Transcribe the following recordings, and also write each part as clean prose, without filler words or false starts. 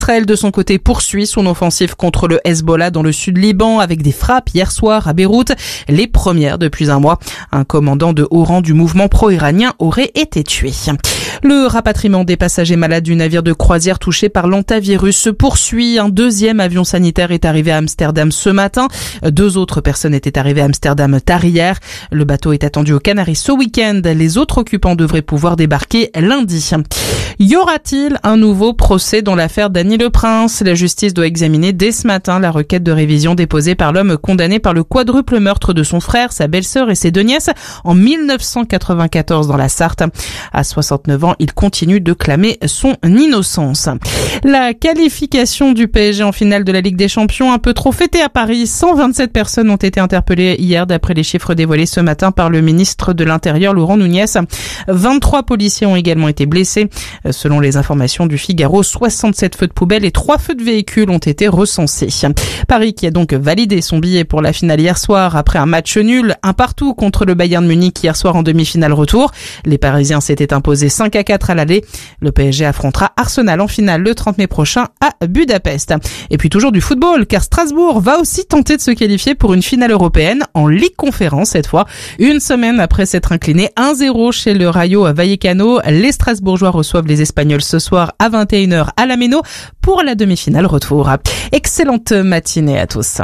Israël, de son côté, poursuit son offensive contre le Hezbollah dans le sud Liban avec des frappes hier soir à Beyrouth, les premières depuis un mois. Un commandant de haut rang du mouvement pro-iranien aurait été tué. Le rapatriement des passagers malades du navire de croisière touché par l'hantavirus se poursuit. Un deuxième avion sanitaire est arrivé à Amsterdam ce matin. 2 autres personnes étaient arrivées à Amsterdam tard hier. Le bateau est attendu aux Canaries ce week-end. Les autres occupants devraient pouvoir débarquer lundi. Y aura-t-il un nouveau procès dans l'affaire Dany Le Prince? La justice doit examiner dès ce matin la requête de révision déposée par l'homme condamné par le quadruple meurtre de son frère, sa belle-sœur et ses 2 nièces en 1994 dans la Sarthe. À 69 ans, il continue de clamer son innocence. La qualification du PSG en finale de la Ligue des Champions, un peu trop fêtée à Paris. 127 personnes ont été interpellées hier d'après les chiffres dévoilés ce matin par le ministre de l'Intérieur, Laurent Nunez. 23 policiers ont également été blessés. Selon les informations du Figaro, 67 feux de poubelle et 3 feux de véhicules ont été recensés. Paris qui a donc validé son billet pour la finale hier soir après un match nul, 1-1 contre le Bayern Munich hier soir en demi-finale retour. Les Parisiens s'étaient imposés 5-4 à l'aller. Le PSG affrontera Arsenal en finale le 30 mai prochain à Budapest. Et puis toujours du football, car Strasbourg va aussi tenter de se qualifier pour une finale européenne en Ligue Conférence cette fois. Une semaine après s'être incliné 1-0 chez le Rayo Vallecano, les Strasbourgeois reçoivent les Espagnols ce soir à 21h à la Méno pour la demi-finale retour. Excellente matinée à tous.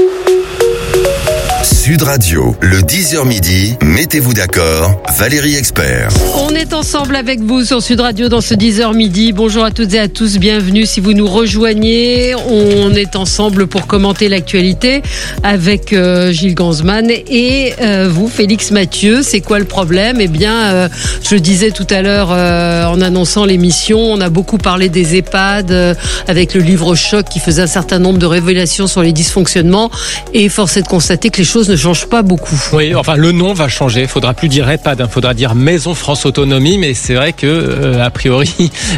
Sud Radio, le 10h midi, mettez-vous d'accord, Valérie Expert. On est ensemble avec vous sur Sud Radio dans ce 10h midi. Bonjour à toutes et à tous, bienvenue si vous nous rejoignez. On est ensemble pour commenter l'actualité avec Gilles Gansman et vous, Félix Mathieu. C'est quoi le problème? Eh bien, je disais tout à l'heure en annonçant l'émission, on a beaucoup parlé des EHPAD avec le livre Choc qui faisait un certain nombre de révélations sur les dysfonctionnements et force est de constater que les choses ne changent pas beaucoup. Oui, enfin le nom va changer, il faudra plus dire EHPAD, il faudra dire Maison France Autonomie, mais c'est vrai que a priori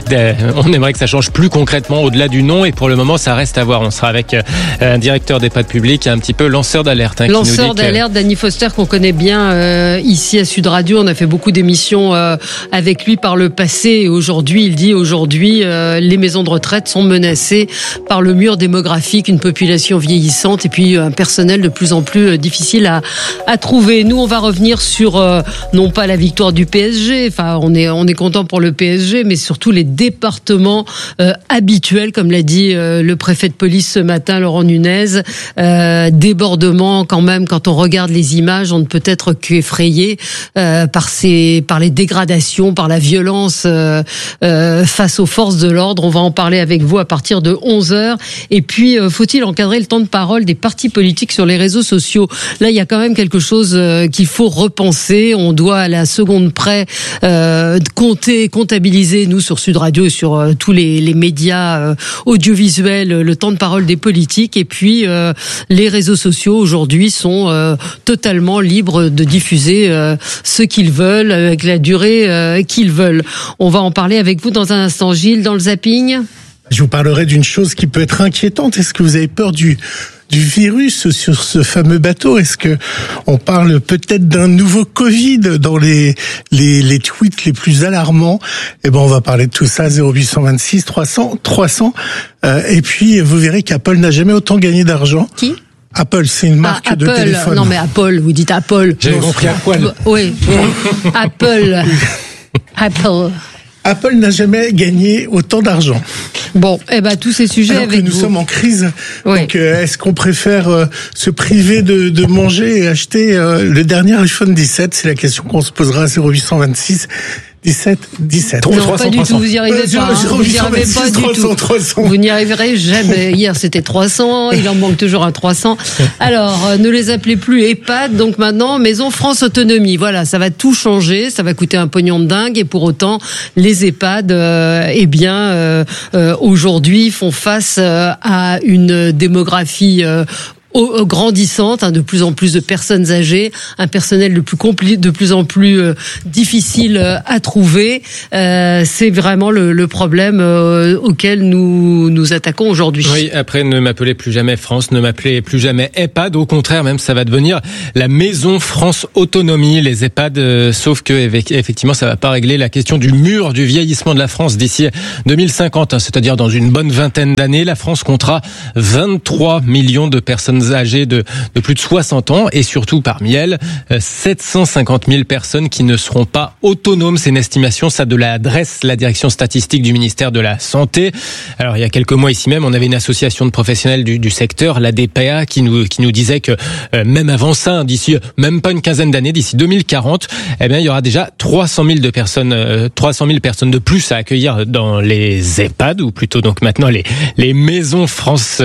on aimerait que ça change plus concrètement au-delà du nom et pour le moment ça reste à voir. On sera avec un directeur d'EHPAD public, un petit peu lanceur d'alerte. Lanceur d'alerte, Danny Foster qu'on connaît bien ici à Sud Radio, on a fait beaucoup d'émissions avec lui par le passé et aujourd'hui il dit les maisons de retraite sont menacées par le mur démographique, une population vieillissante et puis un personnel de plus en plus difficile à trouver. Nous, on va revenir sur non pas la victoire du PSG, enfin on est content pour le PSG, mais surtout les départements habituels, comme l'a dit le préfet de police ce matin, Laurent Nunez. Débordement quand même, quand on regarde les images, on ne peut être qu'effrayé par les dégradations, par la violence face aux forces de l'ordre. On va en parler avec vous à partir de 11h. Et puis, faut-il encadrer le temps de parole des partis politiques sur les réseaux sociaux? Là, il y a quand même quelque chose qu'il faut repenser. On doit à la seconde près comptabiliser, nous, sur Sud Radio et sur tous les médias audiovisuels, le temps de parole des politiques. Et puis, les réseaux sociaux, aujourd'hui, sont totalement libres de diffuser ce qu'ils veulent, avec la durée qu'ils veulent. On va en parler avec vous dans un instant. Gilles, dans le zapping. Je vous parlerai d'une chose qui peut être inquiétante. Est-ce que vous avez peur du virus sur ce fameux bateau? Est-ce que on parle peut-être d'un nouveau Covid dans les tweets les plus alarmants? Eh ben, on va parler de tout ça. 0826 300 300. Et puis, vous verrez qu'Apple n'a jamais autant gagné d'argent. Qui? Apple, c'est une marque de téléphone. Non, mais Apple, vous dites Apple. J'avais compris à poil. Oui. Apple. Apple n'a jamais gagné autant d'argent. Bon, tous ces sujets alors avec que nous vous. sommes en crise. Oui. Donc, est-ce qu'on préfère se priver de manger et acheter le dernier iPhone 17? C'est la question qu'on se posera à 0826 17 17. Non, 300, pas du 300. Tout, vous n'y arrivez pas. Vous n'y arrivez pas du tout. 300. Vous n'y arriverez jamais. Hier, c'était 300. Il en manque toujours un 300. Alors, ne les appelez plus EHPAD. Donc maintenant, Maison France Autonomie. Voilà, ça va tout changer. Ça va coûter un pognon de dingue. Et pour autant, les EHPAD, aujourd'hui, font face à une démographie grandissante, de plus en plus de personnes âgées, un personnel de plus en plus difficile à trouver. C'est vraiment le problème auquel nous attaquons aujourd'hui. Oui, après ne m'appelez plus jamais France, ne m'appelez plus jamais EHPAD. Au contraire, même ça va devenir la maison France Autonomie, les EHPAD. Sauf que effectivement, ça va pas régler la question du mur du vieillissement de la France d'ici 2050, c'est-à-dire dans une bonne vingtaine d'années. La France comptera 23 millions de personnes âgées de plus de 60 ans et surtout parmi elles 750 000 personnes qui ne seront pas autonomes. C'est une estimation, ça, de la DRES, la direction statistique du ministère de la Santé. Alors il y a quelques mois ici même, on avait une association de professionnels du secteur, la DPA, qui nous disait que même avant ça, d'ici même pas une quinzaine d'années, d'ici 2040, eh bien il y aura déjà 300 000 personnes de plus à accueillir dans les EHPAD, ou plutôt donc maintenant les maisons France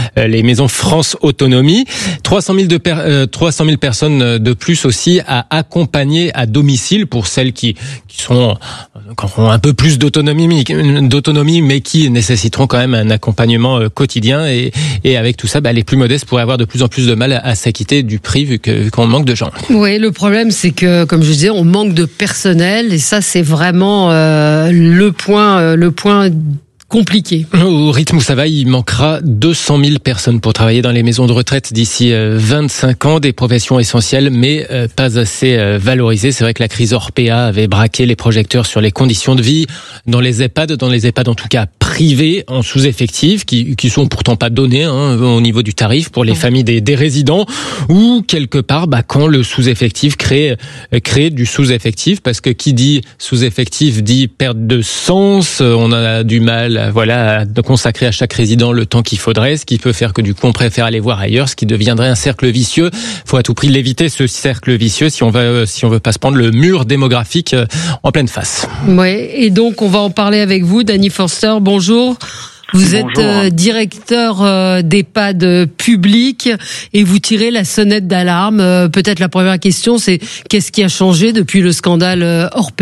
Autonomie. 300 000 personnes de plus aussi à accompagner à domicile pour celles qui ont un peu plus d'autonomie, mais qui nécessiteront quand même un accompagnement quotidien. Et avec tout ça, les plus modestes pourraient avoir de plus en plus de mal à s'acquitter du prix vu qu'on manque de gens. Oui, le problème, c'est que, comme je disais, on manque de personnel, et ça, c'est vraiment le point compliqué. Au rythme où ça va, il manquera 200 000 personnes pour travailler dans les maisons de retraite d'ici 25 ans, des professions essentielles mais pas assez valorisées. C'est vrai que la crise Orpea avait braqué les projecteurs sur les conditions de vie dans les EHPAD en tout cas privés, en sous-effectifs, qui sont pourtant pas donnés au niveau du tarif pour les familles des résidents, ou quelque part quand le sous-effectif crée du sous-effectif, parce que qui dit sous-effectif dit perte de sens, on a du mal à consacrer à chaque résident le temps qu'il faudrait, ce qui peut faire que du coup on préfère aller voir ailleurs, ce qui deviendrait un cercle vicieux. Il faut à tout prix l'éviter, ce cercle vicieux, si on veut pas se prendre le mur démographique en pleine face. Ouais, et donc on va en parler avec vous, Danny Forster. Bonjour. Vous êtes directeur d'EHPAD public et vous tirez la sonnette d'alarme. Peut-être la première question, c'est qu'est-ce qui a changé depuis le scandale Orpea ?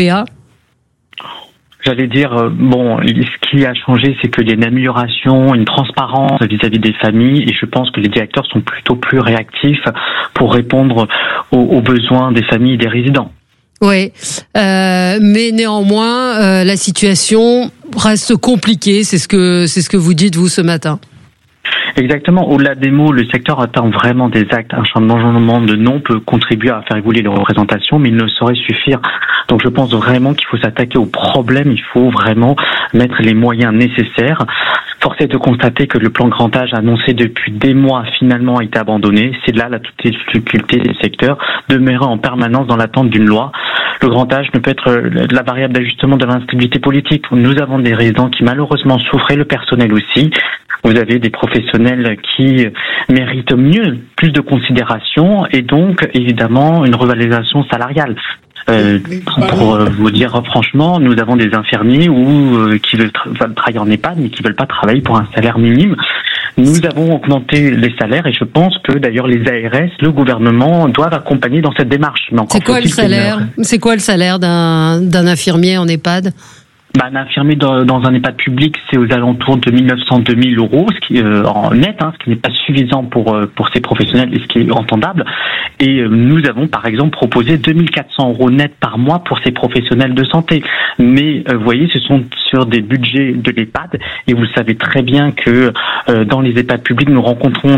J'allais dire, ce qui a changé, c'est qu'il y a une amélioration, une transparence vis-à-vis des familles, et je pense que les directeurs sont plutôt plus réactifs pour répondre aux besoins des familles et des résidents. Oui, mais néanmoins, la situation reste compliquée. C'est ce que vous dites vous ce matin. Exactement. Au-delà des mots, le secteur attend vraiment des actes. Un changement de nom peut contribuer à faire évoluer les représentations, mais il ne saurait suffire. Donc je pense vraiment qu'il faut s'attaquer au problème. Il faut vraiment mettre les moyens nécessaires. Force est de constater que le plan grand âge annoncé depuis des mois finalement a été abandonné. C'est là toute la difficulté des secteurs, demeurer en permanence dans l'attente d'une loi. Le grand âge ne peut être la variable d'ajustement de l'instabilité politique. Nous avons des résidents qui malheureusement souffrent, et le personnel aussi. Vous avez des professionnels qui méritent plus de considération, et donc évidemment une revalorisation salariale. Pour vous dire franchement, nous avons des infirmiers qui veulent travailler en EHPAD mais qui veulent pas travailler pour un salaire minime. Nous avons augmenté les salaires, et je pense que d'ailleurs les ARS, le gouvernement, doivent accompagner dans cette démarche. C'est quoi le salaire d'un infirmier en EHPAD ? Un infirmier dans un EHPAD public, c'est aux alentours de 1 900-2 000 euros, ce qui en net, ce qui n'est pas suffisant pour ces professionnels, et ce qui est entendable. Et nous avons par exemple proposé 2 400 euros net par mois pour ces professionnels de santé. Mais vous voyez, ce sont sur des budgets de l'EHPAD, et vous savez très bien que dans les EHPAD publics, nous rencontrons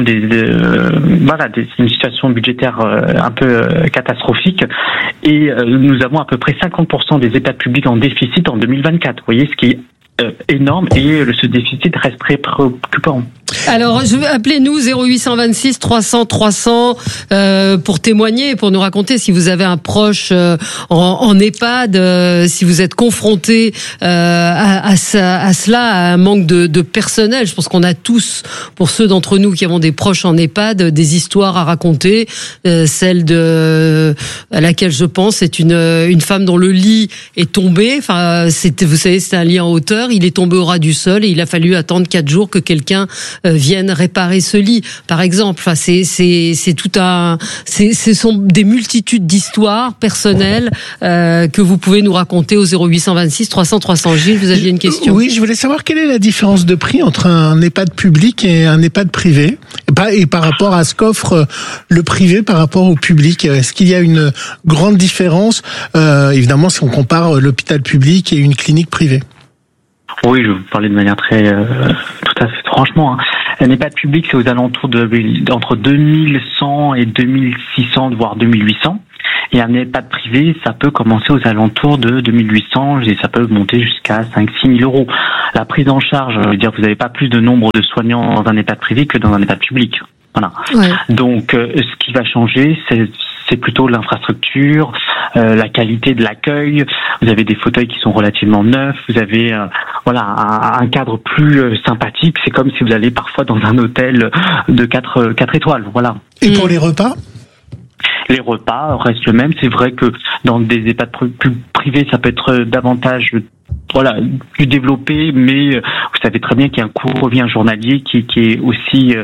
une situation budgétaire un peu catastrophique, et nous avons à peu près 50% des EHPAD publics en déficit en 2024. Vous voyez, ce qui est énorme, et ce déficit reste très préoccupant. Alors, appelez-nous 0826 300 300 pour témoigner, pour nous raconter si vous avez un proche en EHPAD, si vous êtes confronté à cela, à un manque de personnel. Je pense qu'on a tous, pour ceux d'entre nous qui avons des proches en EHPAD, des histoires à raconter. Celle à laquelle je pense, c'est une femme dont le lit est tombé. Enfin, vous savez, c'est un lit en hauteur. ascenseur, il est tombé au ras du sol et il a fallu attendre 4 jours que quelqu'un vienne réparer ce lit, par exemple. Enfin, c'est tout ce sont des multitudes d'histoires personnelles que vous pouvez nous raconter au 0826 300 300. Gilles, vous aviez une question? Oui, je voulais savoir quelle est la différence de prix entre un EHPAD public et un EHPAD privé, et par rapport à ce qu'offre le privé par rapport au public. Est-ce qu'il y a une grande différence, évidemment, si on compare l'hôpital public et une clinique privée? Oui, je vais vous parler de manière très tout à fait franchement. Un EHPAD public, c'est aux alentours entre 2100 et 2600, voire 2800. Et un EHPAD privé, ça peut commencer aux alentours de 2800 et ça peut monter jusqu'à 5-6 000 euros. La prise en charge, je veux dire, vous n'avez pas plus de nombre de soignants dans un EHPAD privé que dans un EHPAD public. Voilà. Ouais. Donc, ce qui va changer, c'est plutôt l'infrastructure, la qualité de l'accueil. Vous avez des fauteuils qui sont relativement neufs. Vous avez un cadre plus sympathique. C'est comme si vous allez parfois dans un hôtel de 4 étoiles. Voilà. Et pour les repas? Les repas restent le même. C'est vrai que dans des EHPAD privés, ça peut être davantage plus développé, mais vous savez très bien qu'il y a un coût revient journalier qui est aussi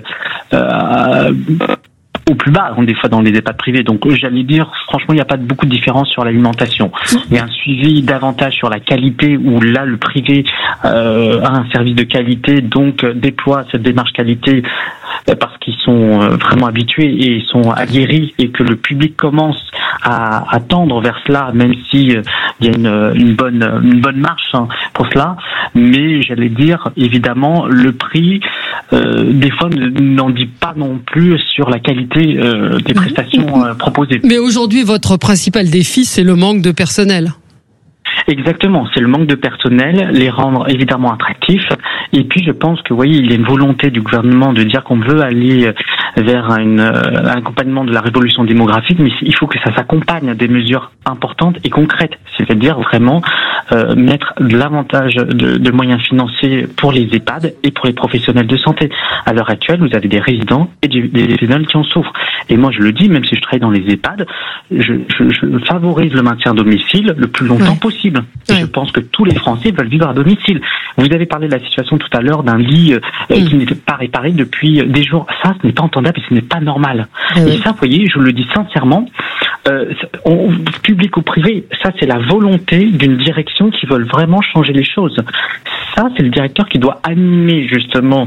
au plus bas, des fois dans les EHPAD privés. Donc j'allais dire, franchement, il n'y a pas beaucoup de différence sur l'alimentation. Il y a un suivi davantage sur la qualité, où là, le privé a un service de qualité, donc déploie cette démarche qualité parce qu'ils sont vraiment habitués et ils sont aguerris, et que le public commence à tendre vers cela, même si il y a une bonne marche pour cela. Mais j'allais dire, évidemment, le prix des fois n'en dit pas non plus sur la qualité des prestations proposées. Mais aujourd'hui, votre principal défi, c'est le manque de personnel. Exactement, c'est le manque de personnel, les rendre évidemment attractifs. Et puis je pense que, vous voyez, il y a une volonté du gouvernement de dire qu'on veut aller vers un accompagnement de la révolution démographique, mais il faut que ça s'accompagne des mesures importantes et concrètes, c'est-à-dire vraiment mettre davantage de moyens financiers pour les EHPAD et pour les professionnels de santé. À l'heure actuelle, vous avez des résidents et des professionnels qui en souffrent. Et moi, je le dis, même si je travaille dans les EHPAD, je favorise le maintien à domicile le plus longtemps possible. Et je pense que tous les Français veulent vivre à domicile. Vous avez parlé de la situation tout à l'heure d'un lit qui n'était pas réparé depuis des jours. Ça, ce n'est pas entendable et ce n'est pas normal. Et ça, vous voyez, je le dis sincèrement, public ou privé, ça, c'est la volonté d'une direction qui veut vraiment changer les choses. Ça, c'est le directeur qui doit animer justement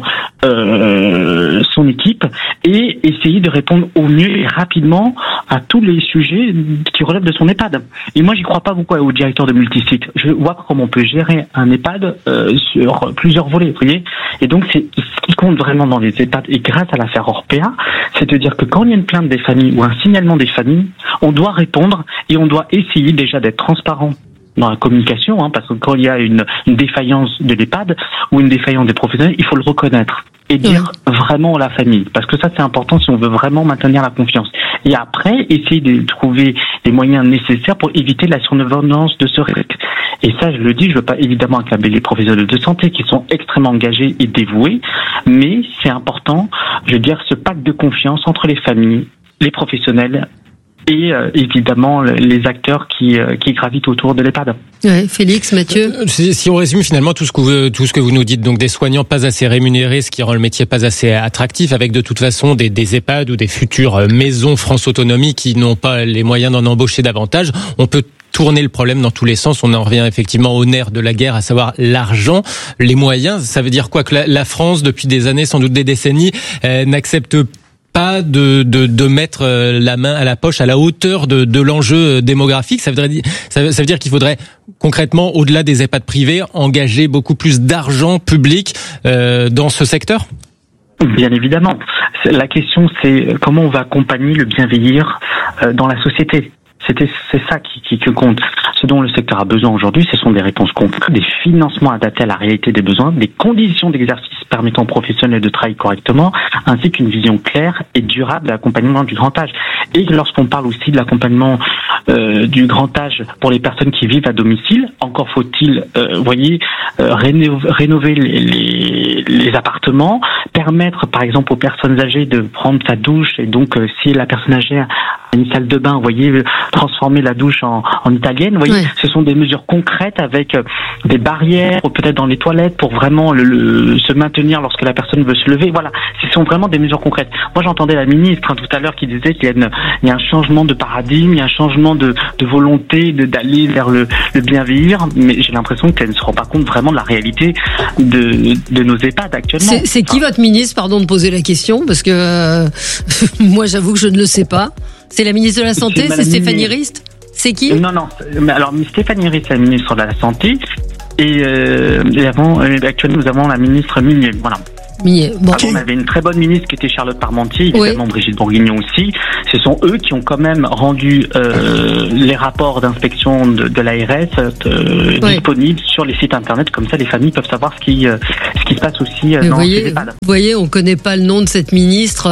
son équipe et essayer de répondre au mieux et rapidement à tous les sujets qui relèvent de son EHPAD. Et moi, j'y crois pas beaucoup au directeur de multisite. Je vois pas comment on peut gérer un EHPAD sur plusieurs volets, vous voyez. Et donc, c'est ce qui compte vraiment dans les EHPAD, et grâce à l'affaire Orpea, c'est de dire que quand il y a une plainte des familles ou un signalement des familles, on doit répondre et on doit essayer déjà d'être transparent dans la communication, parce que quand il y a une défaillance de l'EHPAD ou une défaillance des professionnels, il faut le reconnaître et dire vraiment à la famille, parce que ça, c'est important si on veut vraiment maintenir la confiance. Et après, essayer de trouver les moyens nécessaires pour éviter la survenance de ce risque. Et ça, je le dis, je veux pas évidemment accabler les professionnels de santé qui sont extrêmement engagés et dévoués, mais c'est important, je veux dire, ce pacte de confiance entre les familles, les professionnels et évidemment les acteurs qui gravitent autour de l'EHPAD. Ouais, Félix, Mathieu. Si on résume finalement tout ce que vous nous dites, donc des soignants pas assez rémunérés, ce qui rend le métier pas assez attractif, avec de toute façon des EHPAD ou des futures maisons France Autonomie qui n'ont pas les moyens d'en embaucher davantage, on peut tourner le problème dans tous les sens. On en revient effectivement au nerf de la guerre, à savoir l'argent, les moyens. Ça veut dire quoi? Que la France, depuis des années, sans doute des décennies, n'accepte pas de mettre la main à la poche à la hauteur de l'enjeu démographique. Ça veut dire qu'il faudrait concrètement, au-delà des EHPAD privés, engager beaucoup plus d'argent public dans ce secteur? Bien évidemment. La question, c'est comment on va accompagner le bien vieillir dans la société. C'est ça qui compte. Ce dont le secteur a besoin aujourd'hui, ce sont des réponses concrètes, des financements adaptés à la réalité des besoins, des conditions d'exercice permettant aux professionnels de travailler correctement, ainsi qu'une vision claire et durable de l'accompagnement du grand âge. Et lorsqu'on parle aussi de l'accompagnement du grand âge pour les personnes qui vivent à domicile, encore faut-il, rénover les appartements, permettre par exemple aux personnes âgées de prendre sa douche, et donc si la personne âgée une salle de bain, vous voyez, transformer la douche en italienne, vous voyez, ce sont des mesures concrètes avec des barrières, peut-être dans les toilettes pour vraiment se maintenir lorsque la personne veut se lever. Voilà, ce sont vraiment des mesures concrètes. Moi, j'entendais la ministre tout à l'heure qui disait qu'il y a un changement de paradigme, il y a un changement de volonté d'aller vers le bien vieillir, mais j'ai l'impression qu'elle ne se rend pas compte vraiment de la réalité de nos EHPAD actuellement. C'est qui votre ministre, pardon de poser la question, parce que moi j'avoue que je ne le sais pas. C'est la ministre de la Santé, c'est Stéphanie Rist? C'est qui? Non, alors Stéphanie Rist, c'est la ministre de la Santé, et actuellement nous avons la ministre Minier, voilà. Bon. On avait une très bonne ministre qui était Charlotte Parmentier, évidemment Brigitte Bourguignon aussi. Ce sont eux qui ont quand même rendu les rapports d'inspection de l'ARS disponibles sur les sites internet, comme ça les familles peuvent savoir ce qui se passe aussi dans ces EHPAD. Vous voyez, on connaît pas le nom de cette ministre,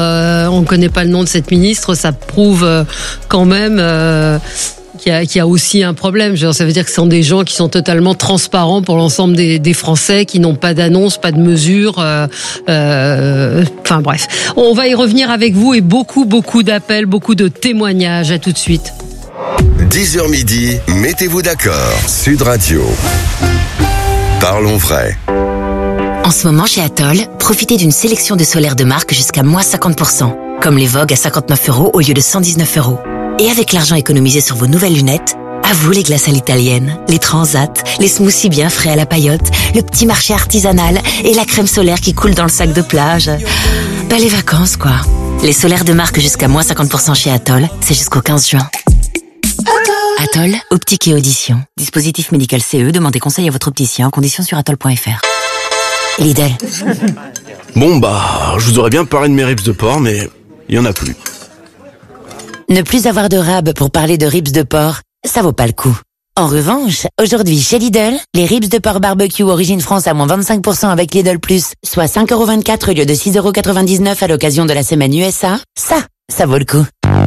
ça prouve quand même qu'il y a aussi un problème. Ça veut dire que ce sont des gens qui sont totalement transparents pour l'ensemble des Français, qui n'ont pas d'annonce, pas de mesures. Enfin bref, on va y revenir avec vous et beaucoup d'appels, beaucoup de témoignages. À tout de suite. 10h midi, mettez-vous d'accord. Sud Radio. Parlons vrai. En ce moment, chez Atoll, profitez d'une sélection de solaires de marque jusqu'à moins 50%, comme les Vogue à 59 € au lieu de 119 €. Et avec l'argent économisé sur vos nouvelles lunettes, à vous les glaces à l'italienne, les transats, les smoothies bien frais à la paillote, le petit marché artisanal et la crème solaire qui coule dans le sac de plage. Pas les vacances, quoi. Les solaires de marque jusqu'à moins 50% chez Atoll, c'est jusqu'au 15 juin. Atoll, optique et audition. Dispositif médical CE, demandez conseil à votre opticien, conditions sur atoll.fr. Lidl. Bon je vous aurais bien parlé de mes ribs de porc, mais il y en a plus. Ne plus avoir de rab pour parler de ribs de porc, ça vaut pas le coup. En revanche, aujourd'hui chez Lidl, les ribs de porc barbecue origine France à moins 25% avec Lidl Plus, soit 5,24 € au lieu de 6,99 € à l'occasion de la semaine USA, ça vaut le coup.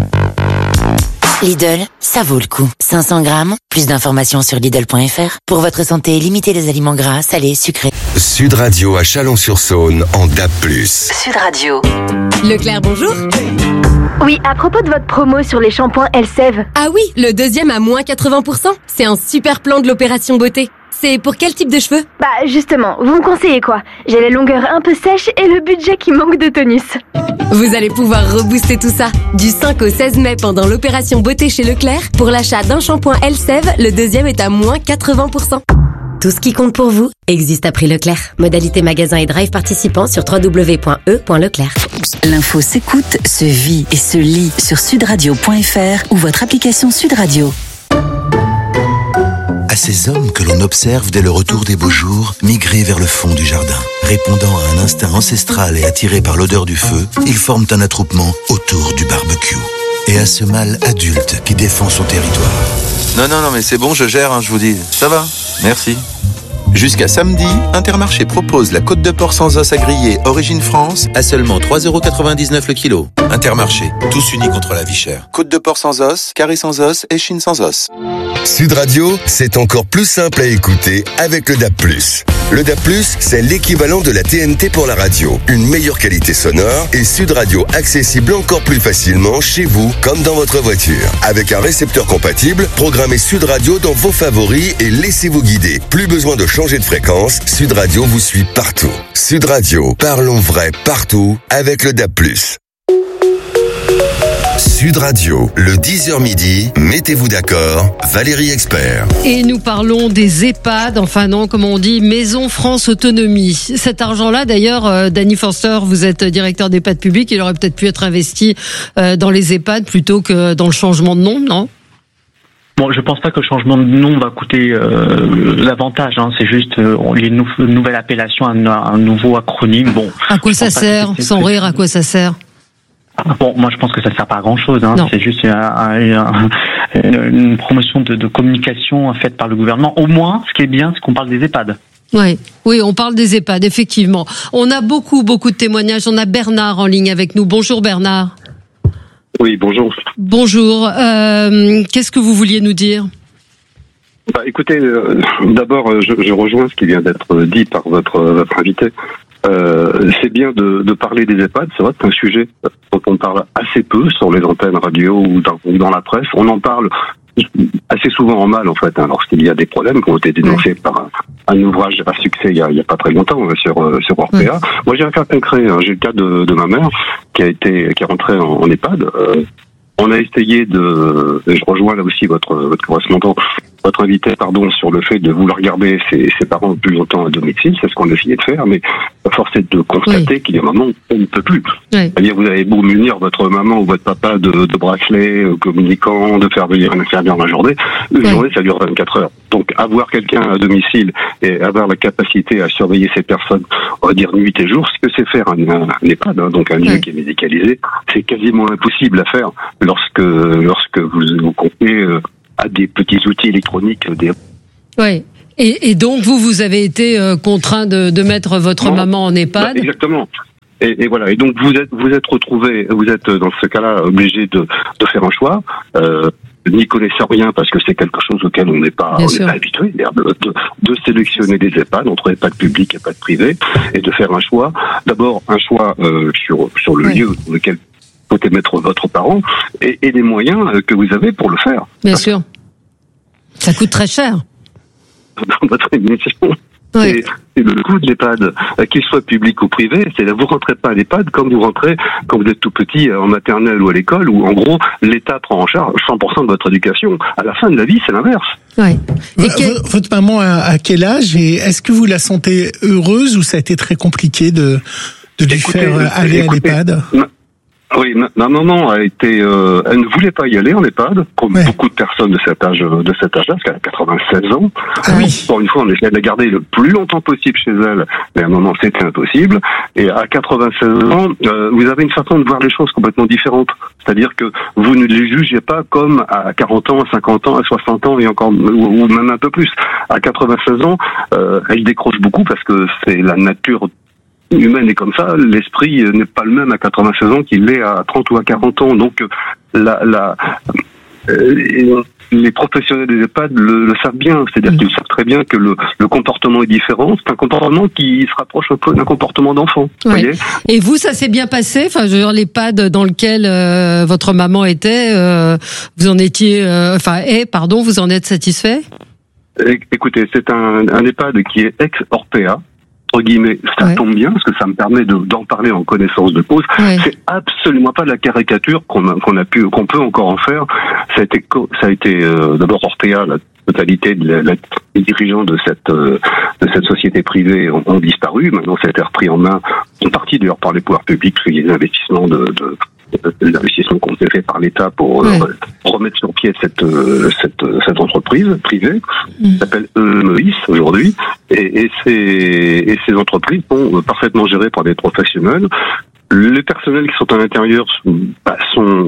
Lidl, ça vaut le coup. 500 grammes, plus d'informations sur Lidl.fr. Pour votre santé, limitez les aliments gras, salés, sucrés. Sud Radio à Chalon-sur-Saône en DAB+. Sud Radio. Leclerc, bonjour. Oui, à propos de votre promo sur les shampoings Elseve. Ah oui, le deuxième à moins 80%. C'est un super plan de l'opération beauté. C'est pour quel type de cheveux? Bah justement, vous me conseillez quoi? J'ai les longueurs un peu sèches et le budget qui manque de tonus. Vous allez pouvoir rebooster tout ça. Du 5 au 16 mai pendant l'opération beauté chez Leclerc, pour l'achat d'un shampoing Elseve, le deuxième est à moins 80%. Tout ce qui compte pour vous existe à prix Leclerc. Modalité magasin et drive participant sur www.e.leclerc. L'info s'écoute, se vit et se lit sur sudradio.fr ou votre application Sud Radio. À ces hommes que l'on observe dès le retour des beaux jours, migrer vers le fond du jardin. Répondant à un instinct ancestral et attirés par l'odeur du feu, ils forment un attroupement autour du barbecue. Et à ce mâle adulte qui défend son territoire. Non, mais c'est bon, je gère, je vous dis. Ça va, merci. Jusqu'à samedi, Intermarché propose la côte de porc sans os à griller Origine France à seulement 3,99 € le kilo. Intermarché, tous unis contre la vie chère. Côte de porc sans os, carré sans os et chine sans os. Sud Radio, c'est encore plus simple à écouter avec le DAB+. Le DAB+, c'est l'équivalent de la TNT pour la radio. Une meilleure qualité sonore et Sud Radio accessible encore plus facilement chez vous comme dans votre voiture. Avec un récepteur compatible, programmez Sud Radio dans vos favoris et laissez-vous guider. Plus besoin de changer de fréquence, Sud Radio vous suit partout. Sud Radio, parlons vrai partout avec le DAB+. Sud Radio, le 10h midi, mettez-vous d'accord, Valérie Expert. Et nous parlons des EHPAD, enfin non, comme on dit, Maison France Autonomie. Cet argent-là, d'ailleurs, Danny Forster, vous êtes directeur d'EHPAD public, il aurait peut-être pu être investi dans les EHPAD plutôt que dans le changement de nom, non ? Bon, je pense pas que le changement de nom va coûter l'avantage. C'est juste une nouvelle appellation, un nouveau acronyme. Bon. À quoi ça sert ? Sans rire, à quoi ça sert ? Bon, moi je pense que ça ne sert pas à grand chose. C'est juste une promotion de communication faite par le gouvernement. Au moins, ce qui est bien, c'est qu'on parle des EHPAD. Oui, on parle des EHPAD, effectivement. On a beaucoup de témoignages. On a Bernard en ligne avec nous. Bonjour Bernard. Oui, bonjour. Bonjour. Qu'est-ce que vous vouliez nous dire ? Écoutez, d'abord, je rejoins ce qui vient d'être dit par votre invité. c'est bien de parler des EHPAD. C'est vrai que c'est un sujet dont on parle assez peu sur les antennes radio ou dans la presse. On en parle assez souvent en mal, en fait, lorsqu'il y a des problèmes qui ont été dénoncés par un ouvrage à succès il y a pas très longtemps sur Orpea. Moi, j'ai un cas concret. J'ai le cas de ma mère qui est rentrée en EHPAD. On a essayé et je rejoins là aussi votre correspondant, votre invité, sur le fait de vouloir garder ses parents le plus longtemps à domicile. C'est ce qu'on a essayé de faire, mais force est de constater qu'il y a un moment où on ne peut plus. C'est-à-dire, vous avez beau munir votre maman ou votre papa de bracelets communicants, de faire venir un infirmière la journée. Une journée, ça dure 24 heures. Donc, avoir quelqu'un à domicile et avoir la capacité à surveiller ces personnes, on va dire nuit et jour, ce que c'est faire un EHPAD, donc un lieu qui est médicalisé, c'est quasiment impossible à faire lorsque vous comptez à des petits outils électroniques. Oui. Et donc, vous avez été contraint de mettre votre maman en EHPAD. Exactement. Et voilà. Et donc, vous êtes retrouvé, vous êtes dans ce cas-là obligé de faire un choix. N'y connaissant rien, parce que c'est quelque chose auquel on n'est pas habitué, de sélectionner des EHPAD entre EHPAD public et EHPAD privé, et de faire un choix. D'abord, un choix sur le lieu dans lequel vous pouvez mettre votre parent, et les moyens que vous avez pour le faire. Bien sûr. Ça coûte très cher. Dans votre émission. C'est le coût de l'EHPAD, qu'il soit public ou privé. C'est là, vous rentrez pas à l'EHPAD comme vous rentrez quand vous êtes tout petit en maternelle ou à l'école, où en gros l'État prend en charge 100% de votre éducation. À la fin de la vie, c'est l'inverse. Ouais. Votre maman à quel âge, et est-ce que vous la sentez heureuse, ou ça a été très compliqué de lui faire aller à l'EHPAD? Oui, ma maman a été, elle ne voulait pas y aller en EHPAD, comme beaucoup de personnes de cet âge-là, parce qu'elle a 96 ans. Pour une fois, on essayait de la garder le plus longtemps possible chez elle, mais à un moment, c'était impossible. Et à 96 ans, vous avez une façon de voir les choses complètement différente. C'est-à-dire que vous ne les jugez pas comme à 40 ans, à 50 ans, à 60 ans, et encore, ou même un peu plus. À 96 ans, elle décroche beaucoup parce que c'est la nature humaine est comme ça, l'esprit n'est pas le même à 96 ans qu'il l'est à 30 ou à 40 ans. Donc, les professionnels des EHPAD le savent bien. C'est-à-dire qu'ils savent très bien que le comportement est différent. C'est un comportement qui se rapproche un peu d'un comportement d'enfant. Voyez. Et vous, ça s'est bien passé? Enfin, je veux dire, l'EHPAD dans lequel votre maman était, vous en étiez, vous en êtes satisfait? Écoutez, c'est un EHPAD qui est ex-Orpea. Guillemets, ça tombe bien parce que ça me permet d'en parler en connaissance de cause. C'est absolument pas de la caricature qu'on peut encore en faire. Ça a été d'abord Orpea, la totalité les dirigeants de cette société privée ont disparu. Maintenant, ça a été repris en main, en partie d'ailleurs par les pouvoirs publics, parce qu'il y a des investissements l'investissement qu'on fait par l'État pour remettre sur pied cette entreprise privée, qui s'appelle EMEIS aujourd'hui, et ces entreprises sont parfaitement gérées par des professionnels. Les personnels qui sont à l'intérieur sont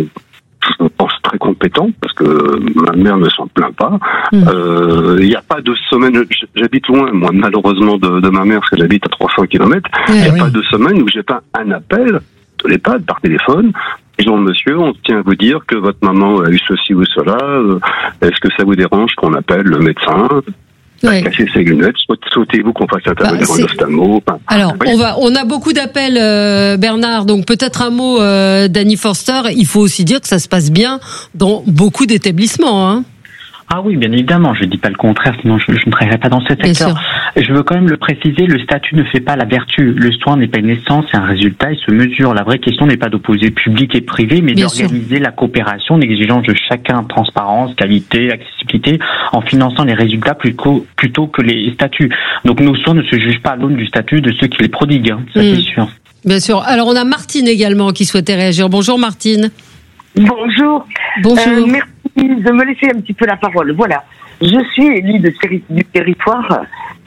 je pense très compétents, parce que ma mère ne s'en plaint pas. Il n'y a pas de semaine, j'habite loin, moi, malheureusement, de ma mère, parce que j'habite à 300 km, il n'y a pas de semaine où j'ai pas un appel de l'EHPAD par téléphone. Disons, monsieur, on tient à vous dire que votre maman a eu ceci ou cela. Est-ce que ça vous dérange qu'on appelle le médecin? Casser ses lunettes. Souhaitez-vous qu'on fasse intervenir un ophtalmo? Alors, on a beaucoup d'appels, Bernard. Donc, peut-être un mot d'Annie Forster. Il faut aussi dire que ça se passe bien dans beaucoup d'établissements, hein. Ah oui, bien évidemment, je ne dis pas le contraire, sinon je ne travaillerais pas dans ce secteur. Je veux quand même le préciser, le statut ne fait pas la vertu. Le soin n'est pas une essence, c'est un résultat, il se mesure. La vraie question n'est pas d'opposer public et privé, mais d'organiser la coopération en exigeant de chacun transparence, qualité, accessibilité, en finançant les résultats plutôt que les statuts. Donc nos soins ne se jugent pas à l'aune du statut de ceux qui les prodiguent, hein, ça c'est sûr. Bien sûr. Alors on a Martine également qui souhaitait réagir. Bonjour Martine. Bonjour. Bonjour. Merci de me laisser un petit peu la parole. Voilà, je suis élue du territoire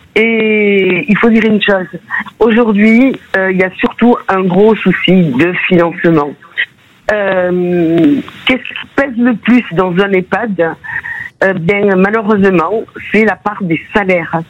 et il faut dire une chose. Aujourd'hui, il y a surtout un gros souci de financement. Qu'est-ce qui pèse le plus dans un EHPAD? Bien, malheureusement, c'est la part des salaires.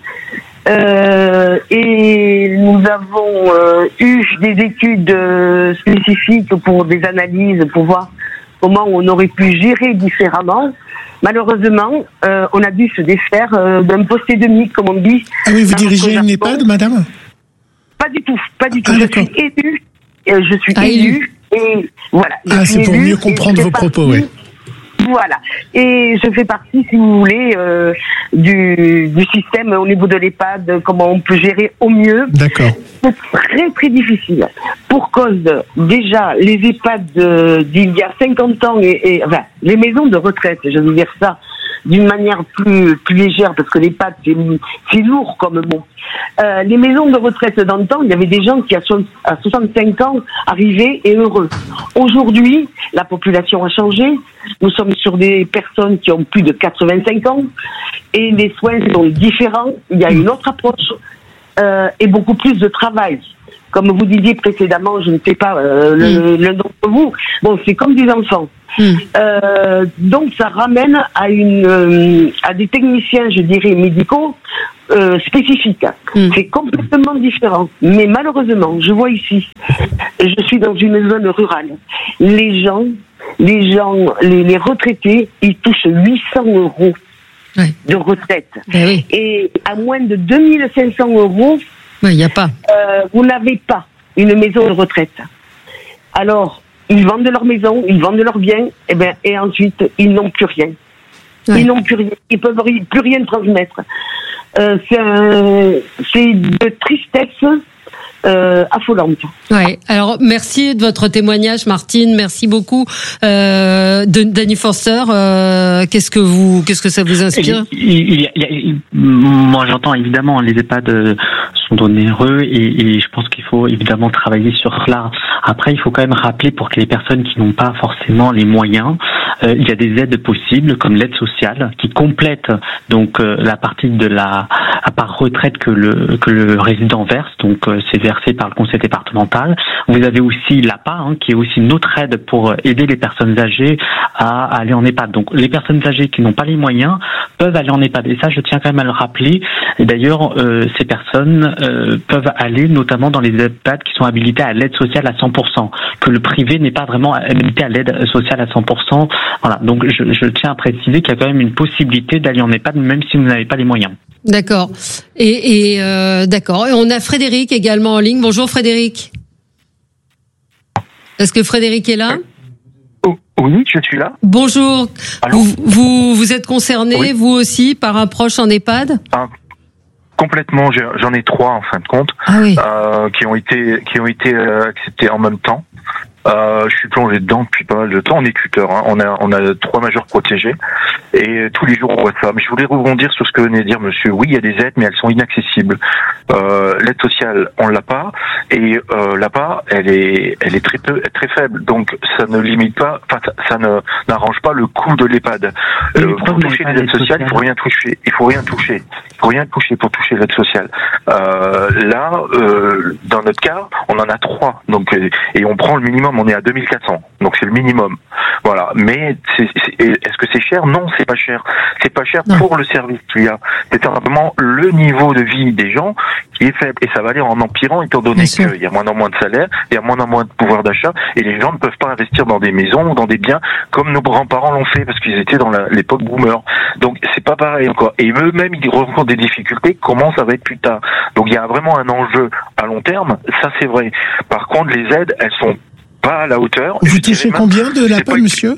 Et nous avons eu des études spécifiques pour des analyses, pour voir comment on aurait pu gérer différemment. Malheureusement, on a dû se défaire d'un poste et demi, comme on dit. Ah oui, vous dirigez une EHPAD, madame? Pas du tout. Ah, je suis élue. Je suis élue. Et voilà. C'est pour mieux comprendre vos propos, oui. Voilà. Et je fais partie, si vous voulez, du système au niveau de l'EHPAD, comment on peut gérer au mieux. D'accord. C'est très très difficile. Pour cause déjà les EHPAD d'il y a 50 ans enfin, les maisons de retraite, je veux dire ça d'une manière plus légère, parce que l'EHPAD c'est lourd comme mot. Les maisons de retraite d'antan, il y avait des gens qui à 65 ans arrivaient et heureux. Aujourd'hui, la population a changé. Nous sommes sur des personnes qui ont plus de 85 ans et les soins sont différents. Il y a une autre approche et beaucoup plus de travail. Comme vous disiez précédemment, je ne sais pas l'un d'entre vous. Bon, c'est comme des enfants. Donc ça ramène à des techniciens, je dirais médicaux spécifiques. C'est complètement différent. Mais malheureusement, je vois ici, je suis dans une zone rurale. Les retraités, ils touchent 800 euros de retraite. Et à moins de 2500 euros, y a pas. Vous n'avez pas une maison de retraite. Alors, ils vendent leur maison, ils vendent leurs biens, et ensuite, ils n'ont plus rien. Ils n'ont plus rien. Ils peuvent plus rien transmettre. C'est de tristesse affolante. Ouais. Alors merci de votre témoignage, Martine. Merci beaucoup. Danny Forster, qu'est-ce que ça vous inspire? Moi, j'entends évidemment les EHPAD sont onéreux et je pense qu'il faut évidemment travailler sur cela. Après, il faut quand même rappeler pour que les personnes qui n'ont pas forcément les moyens, il y a des aides possibles comme l'aide sociale qui complète donc la partie de la part retraite que le résident verse. Donc c'est versé par le conseil départemental. Vous avez aussi l'APA qui est aussi une autre aide pour aider les personnes âgées à aller en EHPAD. Donc les personnes âgées qui n'ont pas les moyens peuvent aller en EHPAD. Et ça, je tiens quand même à le rappeler. Et d'ailleurs, ces personnes peuvent aller notamment dans les EHPAD qui sont habilités à l'aide sociale à 100%, que le privé n'est pas vraiment habilité à l'aide sociale à 100%. Voilà. Donc je tiens à préciser qu'il y a quand même une possibilité d'aller en EHPAD même si vous n'avez pas les moyens. D'accord. Et d'accord. Et on a Frédéric également en ligne. Bonjour Frédéric. Est-ce que Frédéric est là? Oui, je suis là. Bonjour. Vous êtes concerné, vous aussi, par un proche en EHPAD? Complètement. J'en ai 3 en fin de compte, qui ont été acceptés en même temps. Je suis plongé dedans depuis pas mal de temps. On est tuteur, on a 3 majeurs protégés et tous les jours on voit ça. Mais je voulais rebondir sur ce que venait de dire monsieur. Oui, il y a des aides, mais elles sont inaccessibles. L'aide sociale, on l'a pas, et là-bas, elle est très faible. Donc ça ne limite pas, ça n'arrange pas le coût de l'EHPAD. Pour toucher l'aide sociale, il faut rien toucher. Il faut rien toucher pour toucher l'aide sociale. Là, dans notre cas, on en a 3. Donc et on prend le minimum. On est à 2400, donc c'est le minimum. Voilà. Mais est-ce que c'est cher? Non, c'est pas cher. C'est pas cher pour le service qu'il y a. C'est simplement le niveau de vie des gens qui est faible, et ça va aller en empirant étant donné qu'il y a moins en moins de salaire, il y a moins en moins de pouvoir d'achat, et les gens ne peuvent pas investir dans des maisons ou dans des biens comme nos grands-parents l'ont fait parce qu'ils étaient dans l'époque boomer. Donc c'est pas pareil encore. Et eux-mêmes ils rencontrent des difficultés. Comment ça va être plus tard? Donc il y a vraiment un enjeu à long terme. Ça c'est vrai. Par contre les aides, elles sont pas à la hauteur. Vous touchez combien de l'APA, monsieur?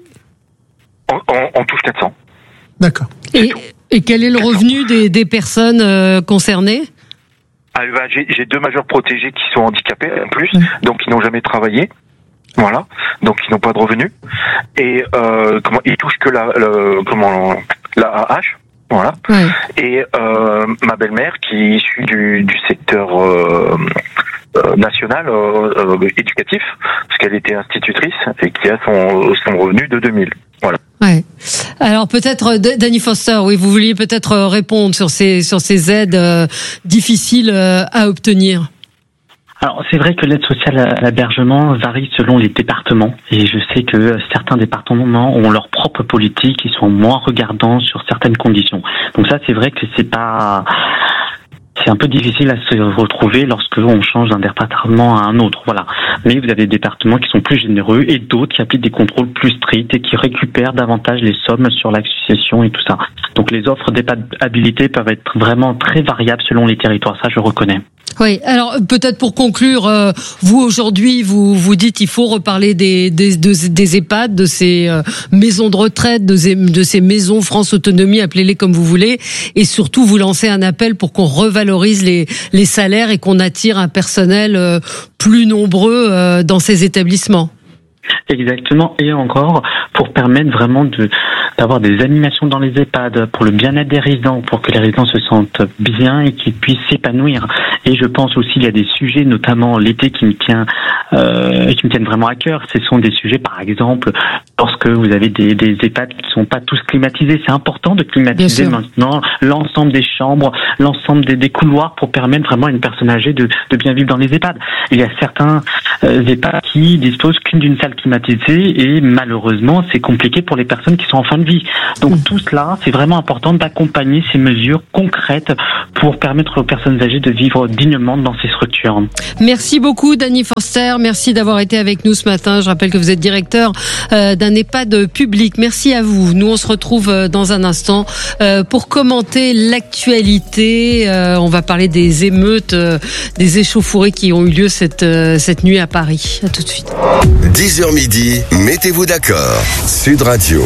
On touche 400. D'accord. Et quel est le revenu des personnes concernées? J'ai 2 majeurs protégés qui sont handicapés en plus, donc ils n'ont jamais travaillé. Voilà, donc ils n'ont pas de revenus. Et ils touchent que la AH. Voilà. Et ma belle-mère qui est issue du secteur national éducatif, parce qu'elle était institutrice et qui a son revenu de 2000. Voilà. Ouais. Alors peut-être Danny Forster, oui, vous vouliez peut-être répondre sur ces aides difficiles à obtenir. Alors c'est vrai que l'aide sociale à l'hébergement varie selon les départements, et je sais que certains départements ont leur propre politique, ils sont moins regardants sur certaines conditions. Donc ça c'est vrai que c'est un peu difficile à se retrouver lorsque on change d'un département à un autre, voilà. Mais vous avez des départements qui sont plus généreux et d'autres qui appliquent des contrôles plus stricts et qui récupèrent davantage les sommes sur l'association et tout ça. Donc les offres d'EHPAD habilités peuvent être vraiment très variables selon les territoires, ça je reconnais. Oui, alors peut-être pour conclure, vous aujourd'hui, vous dites qu'il faut reparler des EHPAD, de ces maisons de retraite, de ces maisons France Autonomie, appelez-les comme vous voulez, et surtout vous lancez un appel pour qu'on revalorise les salaires et qu'on attire un personnel plus nombreux dans ces établissements. Exactement, et encore pour permettre vraiment d'avoir des animations dans les EHPAD pour le bien-être des résidents, pour que les résidents se sentent bien et qu'ils puissent s'épanouir. Et je pense aussi il y a des sujets, notamment l'été, qui me tiennent vraiment à cœur. Ce sont des sujets, par exemple, lorsque vous avez des EHPAD qui ne sont pas tous climatisés. C'est important de climatiser maintenant l'ensemble des chambres, l'ensemble des couloirs pour permettre vraiment à une personne âgée de bien vivre dans les EHPAD. Il y a certains EHPAD qui disposent qu'une d'une salle climatisée et malheureusement c'est compliqué pour les personnes qui sont en fin de vie. Donc tout cela, c'est vraiment important d'accompagner ces mesures concrètes pour permettre aux personnes âgées de vivre dignement dans ces structures. Merci beaucoup Danny Forster, merci d'avoir été avec nous ce matin. Je rappelle que vous êtes directeur d'un EHPAD public. Merci à vous. Nous on se retrouve dans un instant pour commenter l'actualité. On va parler des émeutes, des échauffourées qui ont eu lieu cette nuit à Paris. À tout de suite. 10h midi, mettez-vous d'accord. Sud Radio.